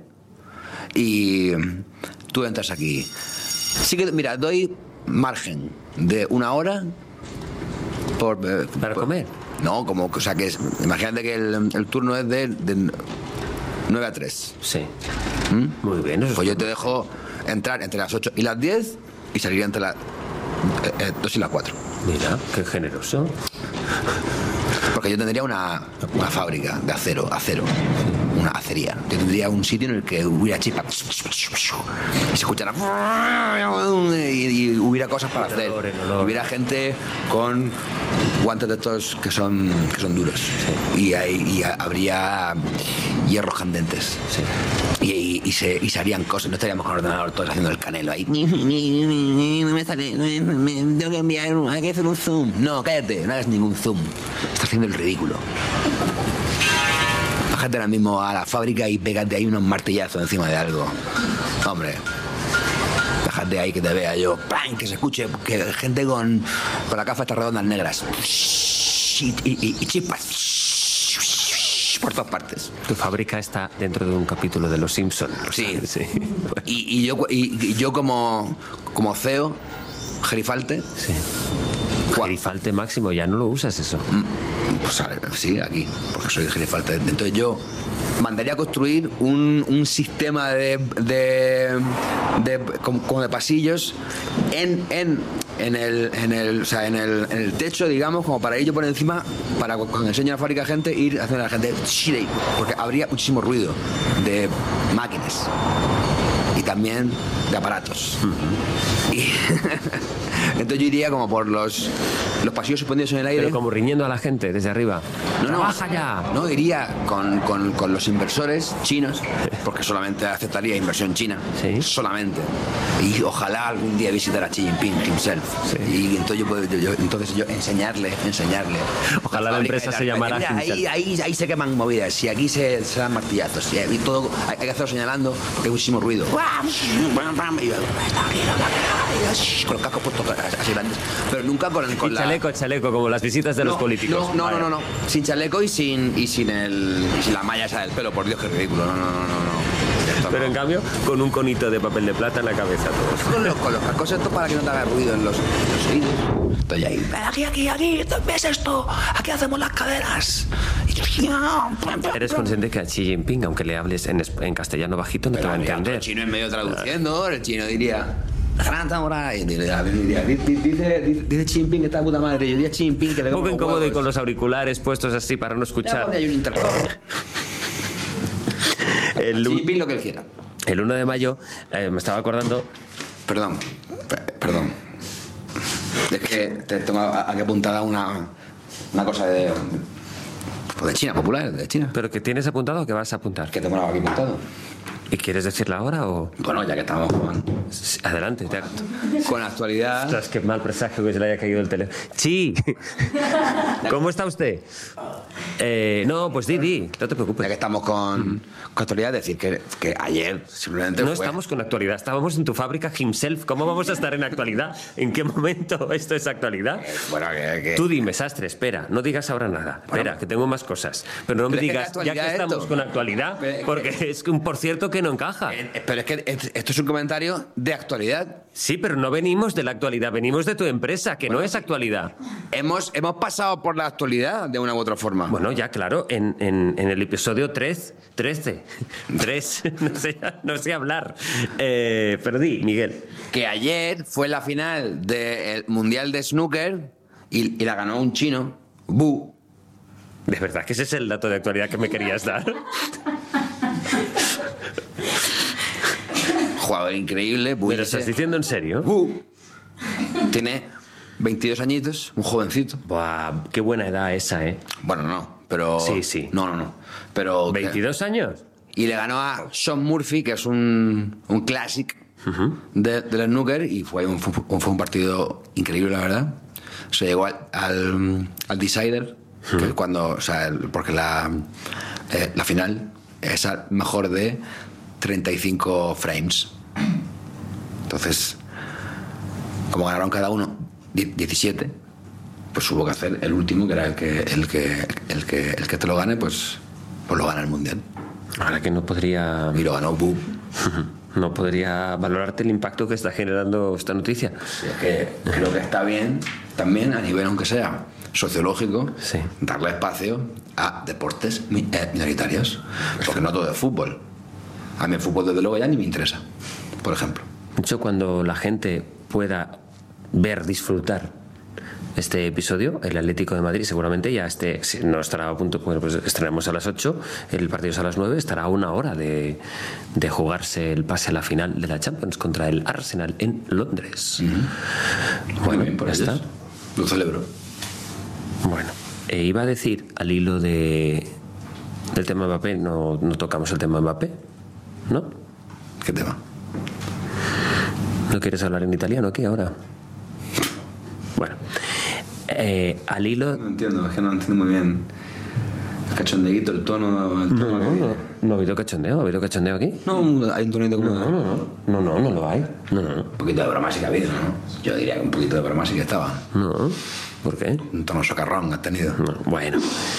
Y tú entras aquí. Sí que, mira, doy margen de una hora por, eh, ¿Para por- comer? No, como, o sea, que es, imagínate que el, el turno es de, de nueve a tres. Sí. Muy bien. Eso es- Pues yo te dejo entrar entre las ocho y las diez y salir entre las eh, eh, dos y las cuatro. Mira, qué generoso. Porque yo tendría una, una fábrica de acero, acero, una acería. Yo tendría un sitio en el que hubiera chispas y se escuchara y, y hubiera cosas para El hacer. olor, el olor. Hubiera gente con guantes de estos que son, que son duros. Y, hay- y habría hierros candentes. Sí. Y, y- y se, y se harían cosas, no estaríamos con el ordenador todos haciendo el canelo ahí. No me sale, me- me- tengo que enviar, un- hay que hacer un zoom. No, cállate, no hagas ningún zoom. Estás haciendo el ridículo. Bájate ahora mismo a la fábrica y pégate ahí unos martillazos encima de algo. Hombre. Bájate ahí que te vea yo. ¡Pam! Que se escuche, que gente con, con la gafa estas redondas negras. Y, y, y- y chispas. Por todas partes. Tu fábrica está dentro de un capítulo de Los Simpson. Sí. sí. Y, y yo, y, y yo como, como C E O, gerifalte, Sí. Gua- Gerifalte máximo, ya no lo usas eso. pues a ver, sí, aquí, porque soy gerifalte. Entonces yo mandaría a construir un, un sistema de, de, de- como, como de pasillos en, en, en, el, en, el, o sea, en, el, en el techo, digamos, como para ir yo por encima, para cu- cuando enseño a la fábrica a gente, ir haciendo a la gente, "Shirei", porque habría muchísimo ruido de máquinas y también de aparatos. Y entonces yo iría como por los, los pasillos suspendidos en el aire. Pero como riñendo a la gente desde arriba. No, no, ¡Trabaja ya! No, iría con, con, con los inversores chinos, porque solamente aceptaría inversión china. Sí. Solamente. Y ojalá algún día visitar a Xi Jinping himself. Y entonces yo, puedo- yo- yo- entonces yo enseñarle, enseñarle. Ojalá la fábrica empresa y tal. se llamara Mira, ahí, Himself. ahí, ahí se queman movidas. Y aquí se, se dan martillazos. Y, y todo hay, hay que hacerlo señalando, porque hay muchísimo ruido. Y yo, con los cascos puestos así grandes. Pero nunca con, con Y la... chaleco, chaleco, como las visitas de los políticos. No, no, Vaya. no, no, no. Sin chaleco y sin, y sin, el, y sin la malla esa del pelo. Por Dios, qué ridículo. No, no, no, no. no. Esto Pero no. en cambio, con un conito de papel de plata en la cabeza todos. Con los, con los cascos estos para que no te haga ruido en los, en los oídos. Estoy ahí, aquí, aquí, aquí, ¿ves esto? Aquí hacemos las caderas. Y yo, Eres consciente que a Xi Jinping, aunque le hables en, en castellano bajito, no pero te va a mira, entender. El chino en medio traduciendo, el chino diría... Y diría, diría, dice, dice, dice Xi Jinping que está de puta madre. Yo diría Xi Jinping que le Un poco como incómodo y huevos. con los auriculares puestos así para no escuchar. Ya, hay un intercambio. El, Xi Jinping lo que él quiera. el uno de mayo eh, me estaba acordando. Perdón, pe- perdón. Es que te tengo aquí apuntada una, una cosa de, pues de China, popular, de China. ¿Pero que tienes apuntado o que vas a apuntar? Que tengo aquí apuntado. ¿Y quieres decirla ahora o...? Bueno, ya que estamos con, Sí, adelante, te con la actualidad. Ostras, qué mal presagio que se le haya caído el teléfono. ¡Sí! ¿Cómo está usted? Eh, no, pues di, di, no te Ya que preocupes. estamos con, con actualidad, decir que, que ayer simplemente No fue... estamos con actualidad, estábamos en tu fábrica himself. ¿Cómo vamos a estar en actualidad? ¿En qué momento esto es actualidad? Bueno, que... que- Tú dime, Sastre, espera, no digas ahora nada. Espera, que tengo más cosas. Pero no me Pero es que digas, es ya que actualidad estamos esto. con actualidad, Pero es que- porque es que un por cierto que no encaja. Eh, Pero es que es- esto es un comentario de actualidad. Sí, pero no venimos de la actualidad, venimos de tu empresa, que no es actualidad. Hemos, hemos pasado por la actualidad de una u otra forma. Bueno, ya claro, en, en, en el episodio tres, trece, tres, no sé, no sé hablar. Eh, pero di, Miguel. Que ayer fue la final del Mundial de Snooker y, y la ganó un chino, Bu. De verdad que ese es el dato de actualidad que me querías dar. Jugador increíble, Bu. ¿Me lo estás diciendo en serio? Bu. Tiene veintidós añitos, un jovencito. Buah, qué buena edad esa, ¿eh? Bueno, no, pero... Sí, sí. No, no, no. Pero... ¿veintidós años? Y le ganó a Sean Murphy, que es un, un clásico de, del snooker, y fue un, fue un partido increíble, la verdad. Se llegó al, al, al decider, que es cuando, o sea, el- porque la, eh, la final es al mejor de treinta y cinco frames. Entonces, como ganaron cada uno die- diecisiete, pues hubo que hacer el último, que era el que el que el que el que te lo gane, pues pues lo gana el mundial. Ahora que no podría... Y lo ganó Bu. No podría valorarte el impacto que está generando esta noticia. Y es que creo que está bien también a nivel, aunque sea sociológico, Sí. darle espacio a deportes mi- eh, minoritarios, porque no todo es fútbol. A mí el fútbol desde luego ya ni me interesa, por ejemplo. De hecho, cuando la gente pueda ver, disfrutar este episodio, el Atlético de Madrid seguramente ya esté, si no estará a punto, bueno, pues estrenamos a las ocho, el partido es a las nueve, estará a una hora de, de jugarse el pase a la final de la Champions contra el Arsenal en Londres. Bueno, Muy bien por ya ellos. está. Lo celebro. Bueno, eh, iba a decir al hilo de, del tema Mbappé, no, no tocamos el tema Mbappé, ¿no? ¿Qué tema? ¿No quieres hablar en italiano aquí ahora? Bueno, eh, al hilo... No entiendo, es que no entiendo muy bien el cachondeíto, el tono. El tono No, no, no, no ha habido cachondeo, ha habido cachondeo aquí. No, hay un tonito como. No, no, no, no, no, no lo hay. No, no, Un poquito de broma sí que ha habido, ¿no? Yo diría que un poquito de broma sí que estaba. no. No, ¿por qué? Un tono socarrón has tenido. No, bueno,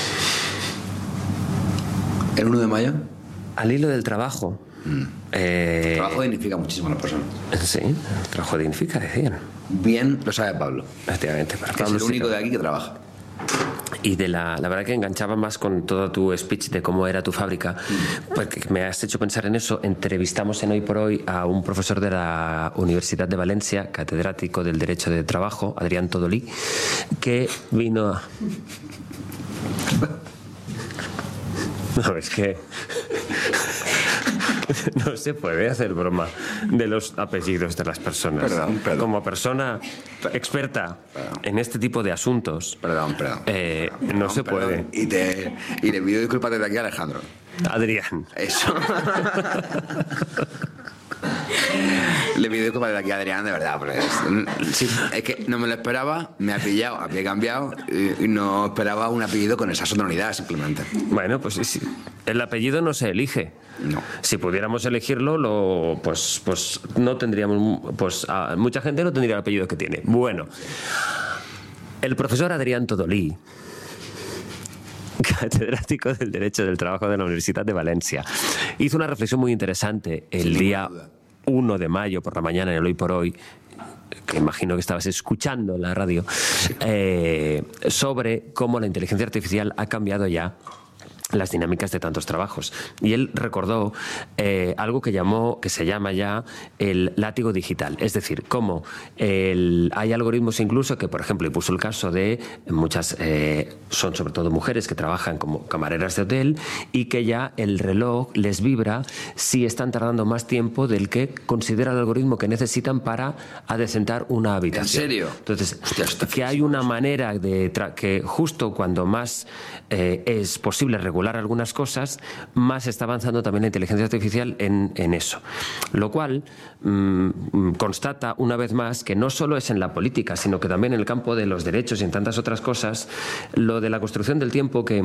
El uno de mayo, al hilo del trabajo. eh, el trabajo dignifica muchísimo a las personas. Sí, el trabajo dignifica, decían. Bien lo sabe Pablo, Efectivamente, para que es Pablo el sí único lo- de aquí que trabaja. Y de la, la verdad que enganchaba más con todo tu speech de cómo era tu fábrica, porque me has hecho pensar en eso. Entrevistamos en Hoy por Hoy a un profesor de la Universidad de Valencia, catedrático del Derecho de Trabajo, Adrián Todolí, que vino a... No, es que... No se puede hacer broma de los apellidos de las personas. Perdón, perdón. Como persona experta en este tipo de asuntos, Perdón, perdón. eh, no Perdón, se perdón. puede. Y, te, y le pido disculpas desde aquí a Alejandro. Adrián. Eso. Le pido disculpas desde aquí a Adrián, de verdad. Porque es, sí, es que no me lo esperaba, me ha pillado, había cambiado y, y no esperaba un apellido con esa sonoridad simplemente. Bueno, pues sí, sí. El apellido no se elige. No. Si pudiéramos elegirlo, lo, pues, pues no tendríamos, pues a- mucha gente no tendría el apellido que tiene. Bueno, el profesor Adrián Todolí, catedrático del Derecho del Trabajo de la Universidad de Valencia, hizo una reflexión muy interesante el Sin día ninguna duda. uno de mayo por la mañana en el Hoy por Hoy, que imagino que estabas escuchando en la radio, eh, sobre cómo la inteligencia artificial ha cambiado ya las dinámicas de tantos trabajos. Y él recordó eh, algo que llamó, que se llama ya el látigo digital. Es decir, cómo el, hay algoritmos incluso que, por ejemplo, y puso el caso de muchas, eh, son sobre todo mujeres que trabajan como camareras de hotel y que ya el reloj les vibra si están tardando más tiempo del que considera el algoritmo que necesitan para adecentar una habitación. ¿En serio? Entonces, Hostia, está que hay una manera de tra- que justo cuando más eh, es posible regular algunas cosas, más está avanzando también la inteligencia artificial en, en eso. Lo cual mmm, constata una vez más que no solo es en la política, sino que también en el campo de los derechos y en tantas otras cosas, lo de la construcción del tiempo que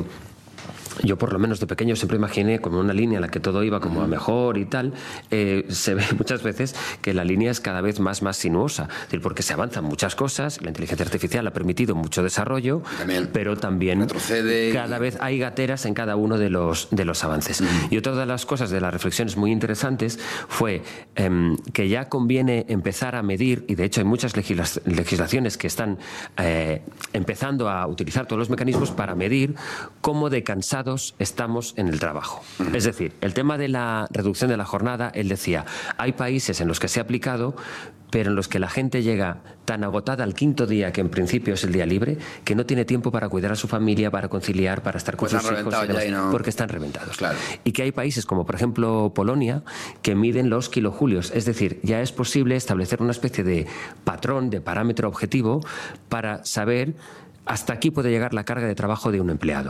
yo por lo menos de pequeño siempre imaginé como una línea en la que todo iba como a mejor y tal. Eh, se ve muchas veces que la línea es cada vez más, más sinuosa, es decir, porque se avanzan muchas cosas, la inteligencia artificial ha permitido mucho desarrollo, también pero también retrocede. Cada vez hay gateras en cada uno de los, de los avances. Mm. Y otra de las cosas, de las reflexiones muy interesantes, fue eh, que ya conviene empezar a medir, y de hecho hay muchas legisla- legislaciones que están eh, empezando a utilizar todos los mecanismos para medir cómo de cansado estamos en el trabajo. Es decir, el tema de la reducción de la jornada, él decía, hay países en los que se ha aplicado, pero en los que la gente llega tan agotada al quinto día, que en principio es el día libre, que no tiene tiempo para cuidar a su familia, para conciliar, para estar con pues sus hijos, y demás, y no... porque están reventados. Claro. Y que hay países como, por ejemplo, Polonia, que miden los kilojulios. Es decir, ya es posible establecer una especie de patrón, de parámetro objetivo, para saber hasta aquí puede llegar la carga de trabajo de un empleado.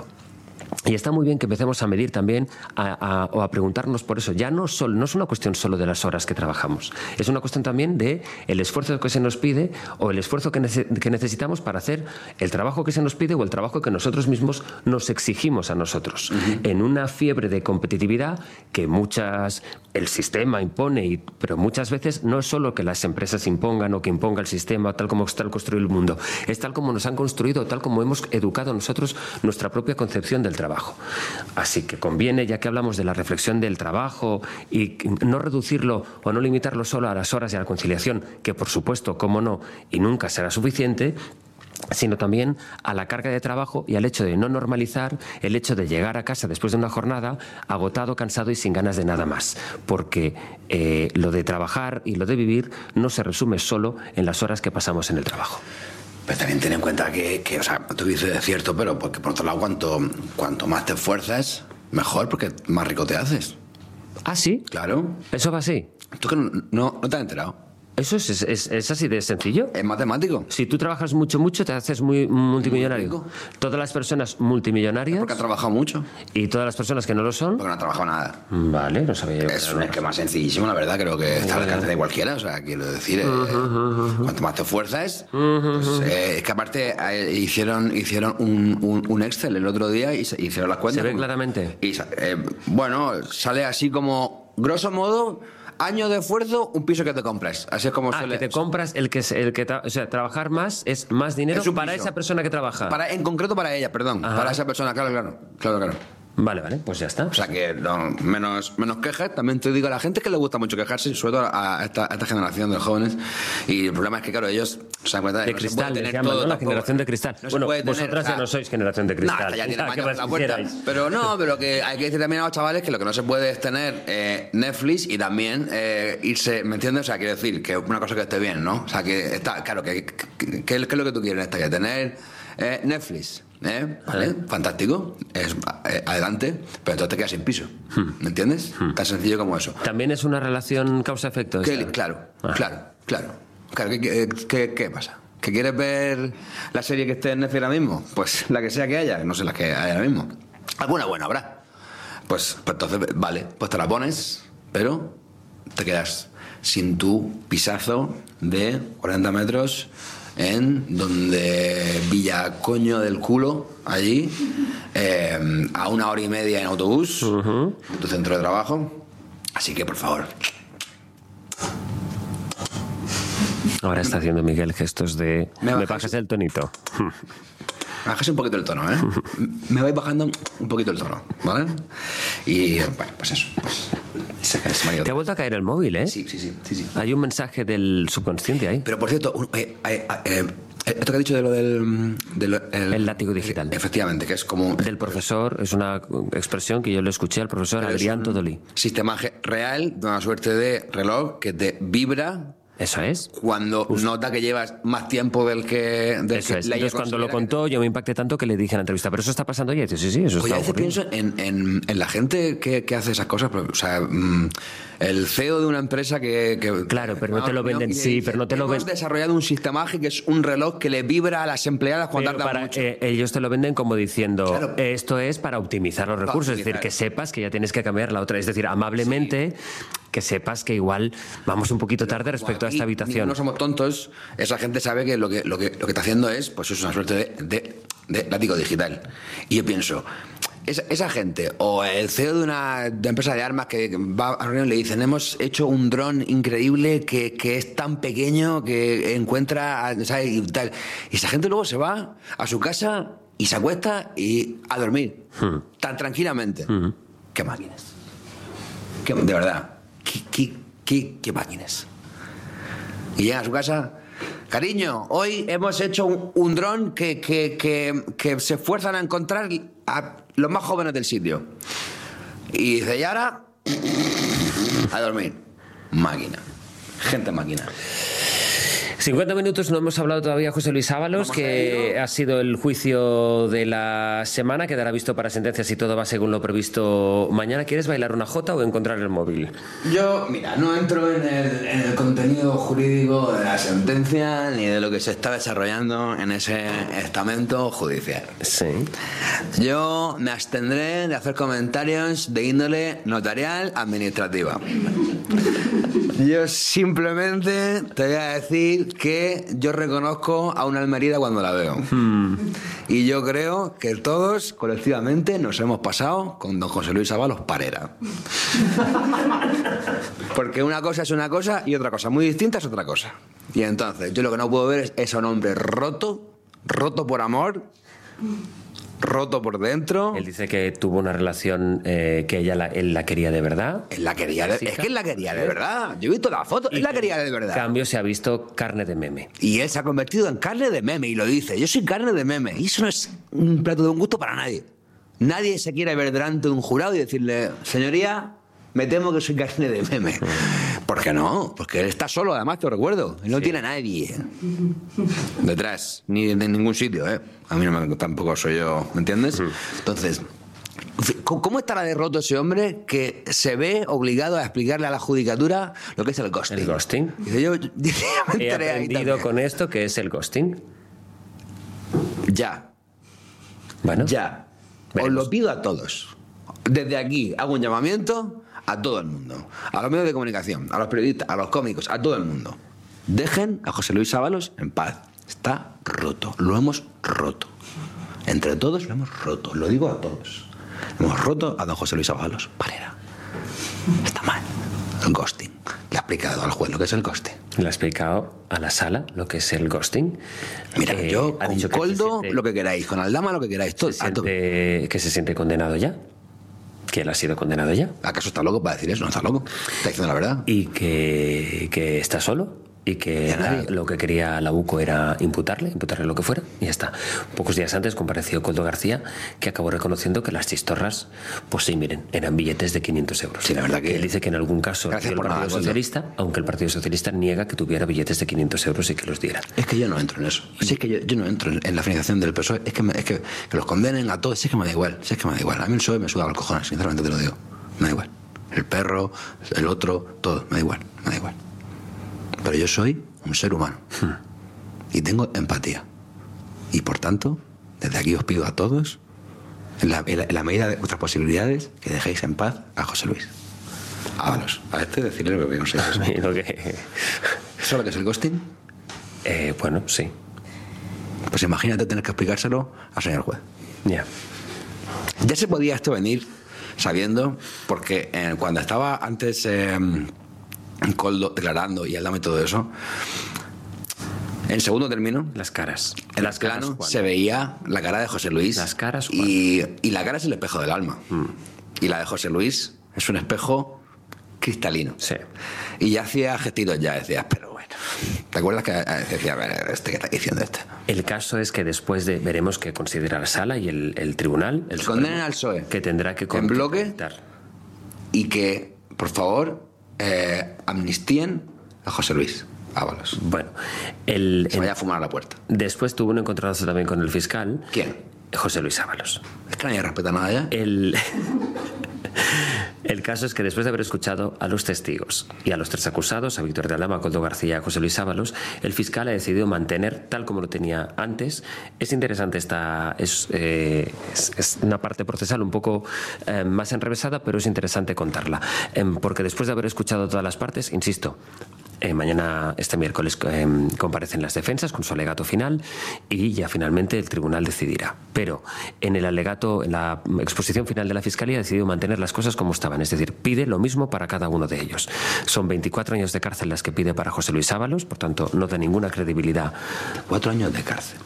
Y está muy bien que empecemos a medir también a, a, o a preguntarnos por eso. Ya no, solo, no es una cuestión solo de las horas que trabajamos, es una cuestión también de el esfuerzo que se nos pide o el esfuerzo que, nece, que necesitamos para hacer el trabajo que se nos pide o el trabajo que nosotros mismos nos exigimos a nosotros. Uh-huh. En una fiebre de competitividad que muchas el sistema impone, y, pero muchas veces no es solo que las empresas impongan o que imponga el sistema tal como está construido el mundo, es tal como nos han construido, tal como hemos educado nosotros nuestra propia concepción del trabajo. Así que conviene, ya que hablamos de la reflexión del trabajo, y no reducirlo o no limitarlo solo a las horas y a la conciliación, que por supuesto, cómo no, y nunca será suficiente, sino también a la carga de trabajo y al hecho de no normalizar el hecho de llegar a casa después de una jornada agotado, cansado y sin ganas de nada más, porque eh, lo de trabajar y lo de vivir no se resume solo en las horas que pasamos en el trabajo. Pero también ten en cuenta que, que o sea, tú dices es cierto, pero porque por otro lado, cuanto, cuanto más te esfuerzas, mejor, porque más rico te haces. ¿Ah, sí? Claro. ¿Eso va así? ¿Tú que no, no, no te has enterado? ¿Eso es, es, es así de sencillo? Es matemático. Si tú trabajas mucho, mucho, te haces muy multimillonario. Muy todas las personas multimillonarias... Porque han trabajado mucho. ¿Y todas las personas que no lo son? Porque no han trabajado nada. Vale, no sabía yo. Es un esquema sencillísimo, la verdad. Creo que está al alcance de cualquiera. O sea, quiero decir, eh, uh-huh, uh-huh. cuanto más te esfuerzas... Uh-huh, pues, eh, es que aparte eh, hicieron, hicieron un, un, un Excel el otro día y se, hicieron las cuentas. ¿Se ve como, claramente? Y, eh, bueno, sale así como, grosso modo... Año de esfuerzo, un piso que te compras. Así es como ah, suele... que te compras el que... El que tra... O sea, trabajar más es más dinero es para piso. Esa persona que trabaja. Para, en concreto para ella, perdón. Ajá. Para esa persona, claro, claro. Claro, claro. Vale, vale, pues ya está. O sea que no, menos, menos quejas. También te digo a la gente que le gusta mucho quejarse, sobre todo a esta, a esta generación de jóvenes. Y el problema es que, claro, ellos se dan cuenta de, de que cristal, no se puede tener llaman, todo. ¿no? La generación de cristal. No bueno, tener, vosotras o sea, ya no sois generación de cristal. Nah, ya tiene ah, mañana la puerta. quisierais. Pero no, pero que hay que decir también a los chavales que lo que no se puede es tener eh, Netflix y también eh, irse, ¿me entiendes? O sea, quiero decir que una cosa que esté bien, ¿no? O sea, que está, claro, que, que, que, que es lo que tú quieres en esta, que tener eh, Netflix. ¿Eh? ¿Vale? ¿Eh? Fantástico, es, eh, adelante, pero entonces te quedas sin piso, ¿me entiendes? Hmm. Tan sencillo como eso. ¿También es una relación causa-efecto? Claro, ah. claro, claro, claro. ¿Qué, qué, ¿Qué pasa? ¿Que quieres ver la serie que esté en Netflix ahora mismo? Pues la que sea que haya, no sé la que hay ahora mismo. Alguna buena habrá. Pues, pues entonces, vale, pues te la pones, pero te quedas sin tu pisazo de cuarenta metros en donde Villa Coño del Culo, allí, eh, a una hora y media en autobús, uh-huh. en tu centro de trabajo. Así que, por favor. Ahora está haciendo Miguel gestos de... Me, ¿Me bajas el tonito? Me bajas un poquito el tono, ¿eh? Me voy bajando un poquito el tono, ¿vale? Y, bueno, pues eso. Se, se me ha ido. Te ha vuelto a caer el móvil, ¿eh? Sí, sí, sí, sí, sí. Hay un mensaje del subconsciente ahí. Pero por cierto, un- eh, eh, eh, esto que ha dicho de lo del... de lo- El látigo digital. Efectivamente, que es como... Del profesor, es una expresión que yo le escuché al profesor pero es Adrián un Todolí. Sistema ge- real de una suerte de reloj que te vibra Eso es. cuando nota que llevas más tiempo del que... Del Eso que es. la Entonces, ella cuando lo considera que contó, yo me impacté tanto que le dije en la entrevista, pero eso está pasando ya. Y dice, sí, sí, eso Pues yo a está veces ocurriendo. pienso en, en, en la gente que, que hace esas cosas, pero, o sea, mm, el C E O de una empresa que... que- Claro, pero no te lo que- venden, que sí, dice, pero no te lo "Hemos venden". desarrollado un sistemaje que es un reloj que le vibra a las empleadas cuando Pero tardan para, mucho. eh, ellos te lo venden como diciendo, Claro. esto es para optimizar los recursos, es decir, optimizar. que sepas que ya tienes que cambiar la otra. Es decir, amablemente, que sepas que igual vamos un poquito tarde respecto a Aquí esta habitación. No somos tontos, esa gente sabe que lo que, lo que, lo que está haciendo es, pues es una suerte de, de, de látigo digital. Y yo pienso, esa, esa gente, o el C E O de una de empresa de armas que va a reunión y le dicen, hemos hecho un dron increíble que, que es tan pequeño que encuentra, ¿sabes? Y tal. Y esa gente luego se va a su casa y se acuesta y a dormir, Hmm. tan tranquilamente. ¿Qué máquinas? ¿Qué- de verdad, ¿qué, qué, qué, qué máquinas? Y llega a su casa, cariño, hoy hemos hecho un, un dron que, que, que, que se esfuerzan a encontrar a los más jóvenes del sitio. Y dice, y ahora, a dormir. Máquina. Gente máquina. cincuenta minutos, no hemos hablado todavía, José Luis Ábalos, Vamos a que ello. ha sido el juicio de la semana, quedará visto para sentencia si todo va según lo previsto mañana. ¿Quieres bailar una jota o encontrar el móvil? Yo, mira, no entro en el, en el contenido jurídico de la sentencia ni de lo que se está desarrollando en ese estamento judicial. Sí. Yo me abstendré de hacer comentarios de índole notarial administrativa. Yo simplemente te voy a decir que yo reconozco a una almerida cuando la veo. Y yo creo que todos colectivamente nos hemos pasado con don José Luis Ábalos Parera. Porque una cosa es una cosa y otra cosa muy distinta es otra cosa. Y entonces yo lo que no puedo ver es, es a un hombre roto, roto por amor, roto por dentro. Él dice que tuvo una relación eh, que ella la, él la quería de verdad. Él la quería de, es que él la quería de verdad. Yo he visto la foto, él la quería de En verdad. cambio, se ha visto carne de meme. Y él se ha convertido en carne de meme y lo dice. Yo soy carne de meme. Y eso no es un plato de un gusto para nadie. Nadie se quiere ver delante de un jurado y decirle, señoría, me temo que soy carne de meme. ¿Por qué no? Porque él está solo, además, te lo recuerdo. Él no tiene a nadie detrás, ni de ningún sitio, ¿eh? A mí no me, tampoco soy yo, ¿me entiendes? Entonces, ¿cómo cómo estará de roto ese hombre que se ve obligado a explicarle a la judicatura lo que es el ghosting? El ghosting. Dice, yo, yo me He enteré ahí aprendido también. con esto que es el ghosting. Ya. Bueno, Ya. Os veremos. lo pido a todos. Desde aquí hago un llamamiento a todo el mundo. A los medios de comunicación, a los periodistas, a los cómicos, a todo el mundo. Dejen a José Luis Ábalos en paz. Está roto. Lo hemos roto. Entre todos lo hemos roto. Lo digo a todos. Hemos roto a don José Luis Ábalos Parera. Está mal. El ghosting. Le ha explicado al juez lo que es el ghosting. Le ha explicado a la sala lo que es el ghosting. Mira, Eh, yo ha con dicho que se Coldo siente- lo que queráis, con Aldama lo que queráis. Todo, se a todo. siente, que se siente condenado ya. Que él ha sido condenado ya. ¿Acaso está loco para decir eso? No está loco. Está diciendo la verdad. Y que, que está solo. Y que Ya nadie. la- lo que quería la UCO era imputarle, imputarle lo que fuera, y ya está. Pocos días antes compareció Coldo García, que acabó reconociendo que las chistorras, pues sí, miren, eran billetes de quinientos euros. Sí, la verdad que- Él dice que en algún caso Gracias dio el por nada, Partido Coldo. Socialista, aunque el Partido Socialista niega que tuviera billetes de quinientos euros y que los diera. Es que yo no entro en eso. Si es que yo, yo no entro en, en la financiación del P S O E. Es que, me- es que, que los condenen a todos. Si es que me da igual. Si es que me da igual. A mí el P S O E me suda los cojones, sinceramente te lo digo. Me da igual. El perro, el otro, todo. Me da igual. Me da igual. Pero yo soy un ser humano. Y tengo empatía. Y por tanto, desde aquí os pido a todos, en la, en la- en la medida de vuestras posibilidades, que dejéis en paz a José Luis. Ábalos. A este decirle lo que no sé. ¿Eso Y lo que- es lo que es el ghosting? eh, bueno, sí, Pues imagínate tener que explicárselo al señor juez. ya. Ya se podía esto venir sabiendo, porque eh, cuando estaba antes eh, Coldo declarando y Aldama y todo eso, en segundo término, Las caras. en las el caras, plano Juan. se veía la cara de José Luis. Las caras, Juan. y, y la cara es el espejo del alma. Y la de José Luis es un espejo cristalino. Sí. Y ya hacía gestitos ya, decías, pero bueno. ¿Te acuerdas que decía, a ver, este que está diciendo este? El caso es que después de veremos qué considera la sala y el, el tribunal, el Condenen al P S O E que tendrá que en bloque contestar. Y que, por favor, eh, amnistíen a José Luis Ábalos. Bueno, el, Se vaya a fumar a la puerta. después tuvo un encontronazo también con el fiscal. ¿Quién? José Luis Ábalos. Es que nadie respeta nada ya. El, el caso es que después de haber escuchado a los testigos y a los tres acusados, a Víctor de Aldama, a Koldo García y a José Luis Ábalos, el fiscal ha decidido mantener tal como lo tenía antes. Es interesante esta... Es, eh, es, es una parte procesal un poco eh, más enrevesada, pero es interesante contarla. Eh, porque después de haber escuchado todas las partes, insisto, Eh, mañana, este miércoles, eh, comparecen las defensas con su alegato final y ya finalmente el tribunal decidirá. Pero en el alegato, en la exposición final de la Fiscalía, ha decidido mantener las cosas como estaban. Es decir, pide lo mismo para cada uno de ellos. Son veinticuatro años de cárcel las que pide para José Luis Ábalos, por tanto, no da ninguna credibilidad. Cuatro años de cárcel.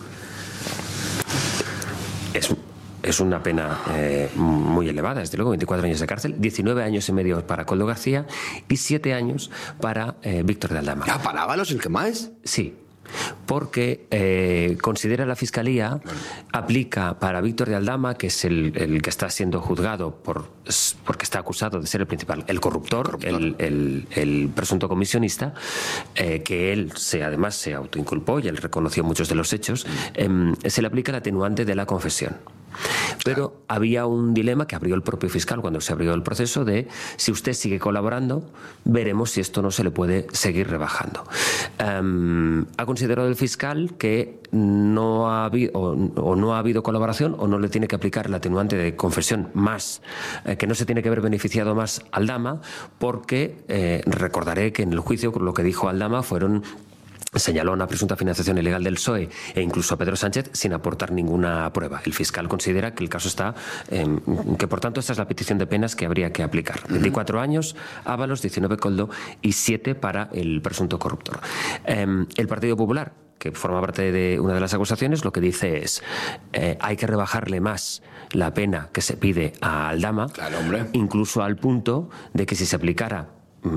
Es Es una pena eh, muy elevada, desde luego, veinticuatro años de cárcel, diecinueve años y medio para Koldo García y siete años para eh, Víctor de Aldama. ¿Ah, para Ábalos el que más? Sí, porque eh, considera la Fiscalía, aplica para Víctor de Aldama, que es el, el que está siendo juzgado por, porque está acusado de ser el principal, el corruptor, corruptor. El, el, el presunto comisionista, eh, que él se, además se autoinculpó y él reconoció muchos de los hechos, eh, se le aplica el atenuante de la confesión. Pero había un dilema que abrió el propio fiscal cuando se abrió el proceso de si usted sigue colaborando, veremos si esto no se le puede seguir rebajando. Um, ha considerado el fiscal que no ha habido, o, o no ha habido colaboración o no le tiene que aplicar el atenuante de confesión más, eh, que no se tiene que haber beneficiado más Aldama, porque eh, recordaré que en el juicio lo que dijo Aldama fueron... Señaló una presunta financiación ilegal del P S O E e incluso a Pedro Sánchez sin aportar ninguna prueba. El fiscal considera que el caso está, eh, que por tanto esta es la petición de penas que habría que aplicar. Uh-huh. veinticuatro años, Ábalos, diecinueve Koldo y siete para el presunto corruptor. Eh, el Partido Popular, que forma parte de una de las acusaciones, lo que dice es eh, hay que rebajarle más la pena que se pide a Aldama, claro, hombre. Incluso al punto de que si se aplicara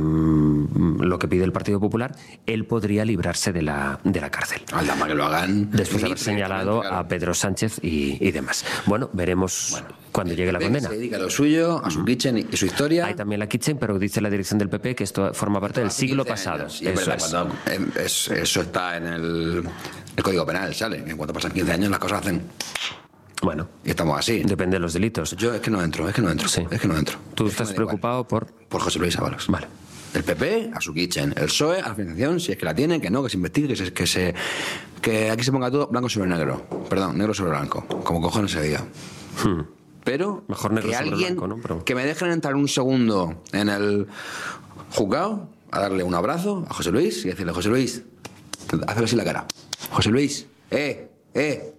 lo que pide el Partido Popular, él podría librarse de la, de la cárcel. Aldama que lo hagan. Después de haber señalado claro. a Pedro Sánchez y, y demás. Bueno, veremos bueno, cuando llegue la condena. Se dedica a lo suyo, a su kitchen y su historia. Hay también la kitchen, pero dice la dirección del P P que esto forma parte del siglo pasado. Sí, eso, es. Cuando, es, eso está en el, el Código Penal, ¿sale? En cuanto pasan quince años las cosas hacen... Bueno, y estamos así. Depende de los delitos. Yo es que no entro, es que no entro. Sí. Es que no entro. ¿Tú estás preocupado igual. por...? Por José Luis Ábalos. Vale. El P P a su kitchen, el P S O E a la financiación, si es que la tiene, que no, que se investigue, que se, que se que aquí se ponga todo blanco sobre negro. Perdón, negro sobre blanco, como cojones se diga. Hmm. Pero mejor negro que sobre alguien blanco, ¿no? Pero... que me dejen entrar un segundo en el juzgado a darle un abrazo a José Luis y decirle, José Luis, hazle así la cara. José Luis, eh, eh.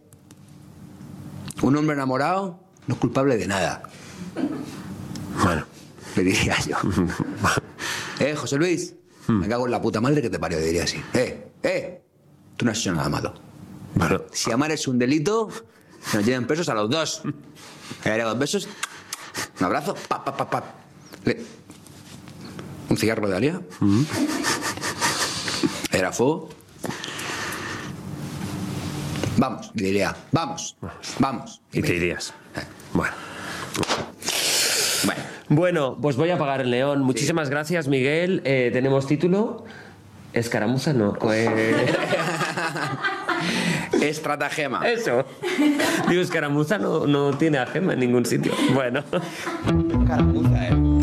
Un hombre enamorado no es culpable de nada. Bueno, le diría yo. Eh, José Luis, hmm. me cago en la puta madre que te parió, le diría así. Eh, eh, tú no has hecho nada malo. Bueno. Si amar es un delito, se nos lleven presos a los dos. Le daría dos besos, un abrazo, pa, pa, pa, pa. Le... Un cigarro de Alia. Hmm. Era fuego. Vamos, le diría, vamos, vamos. Y, y te irías. Eh. Bueno. Bueno. Bueno, pues voy a apagar el león. Muchísimas sí. gracias, Miguel. Eh, ¿Tenemos título? ¿Escaramuza? No. Eh... Estratagema. Eso. Digo, escaramuza no, no tiene a gema en ningún sitio. Bueno. Escaramuza, eh.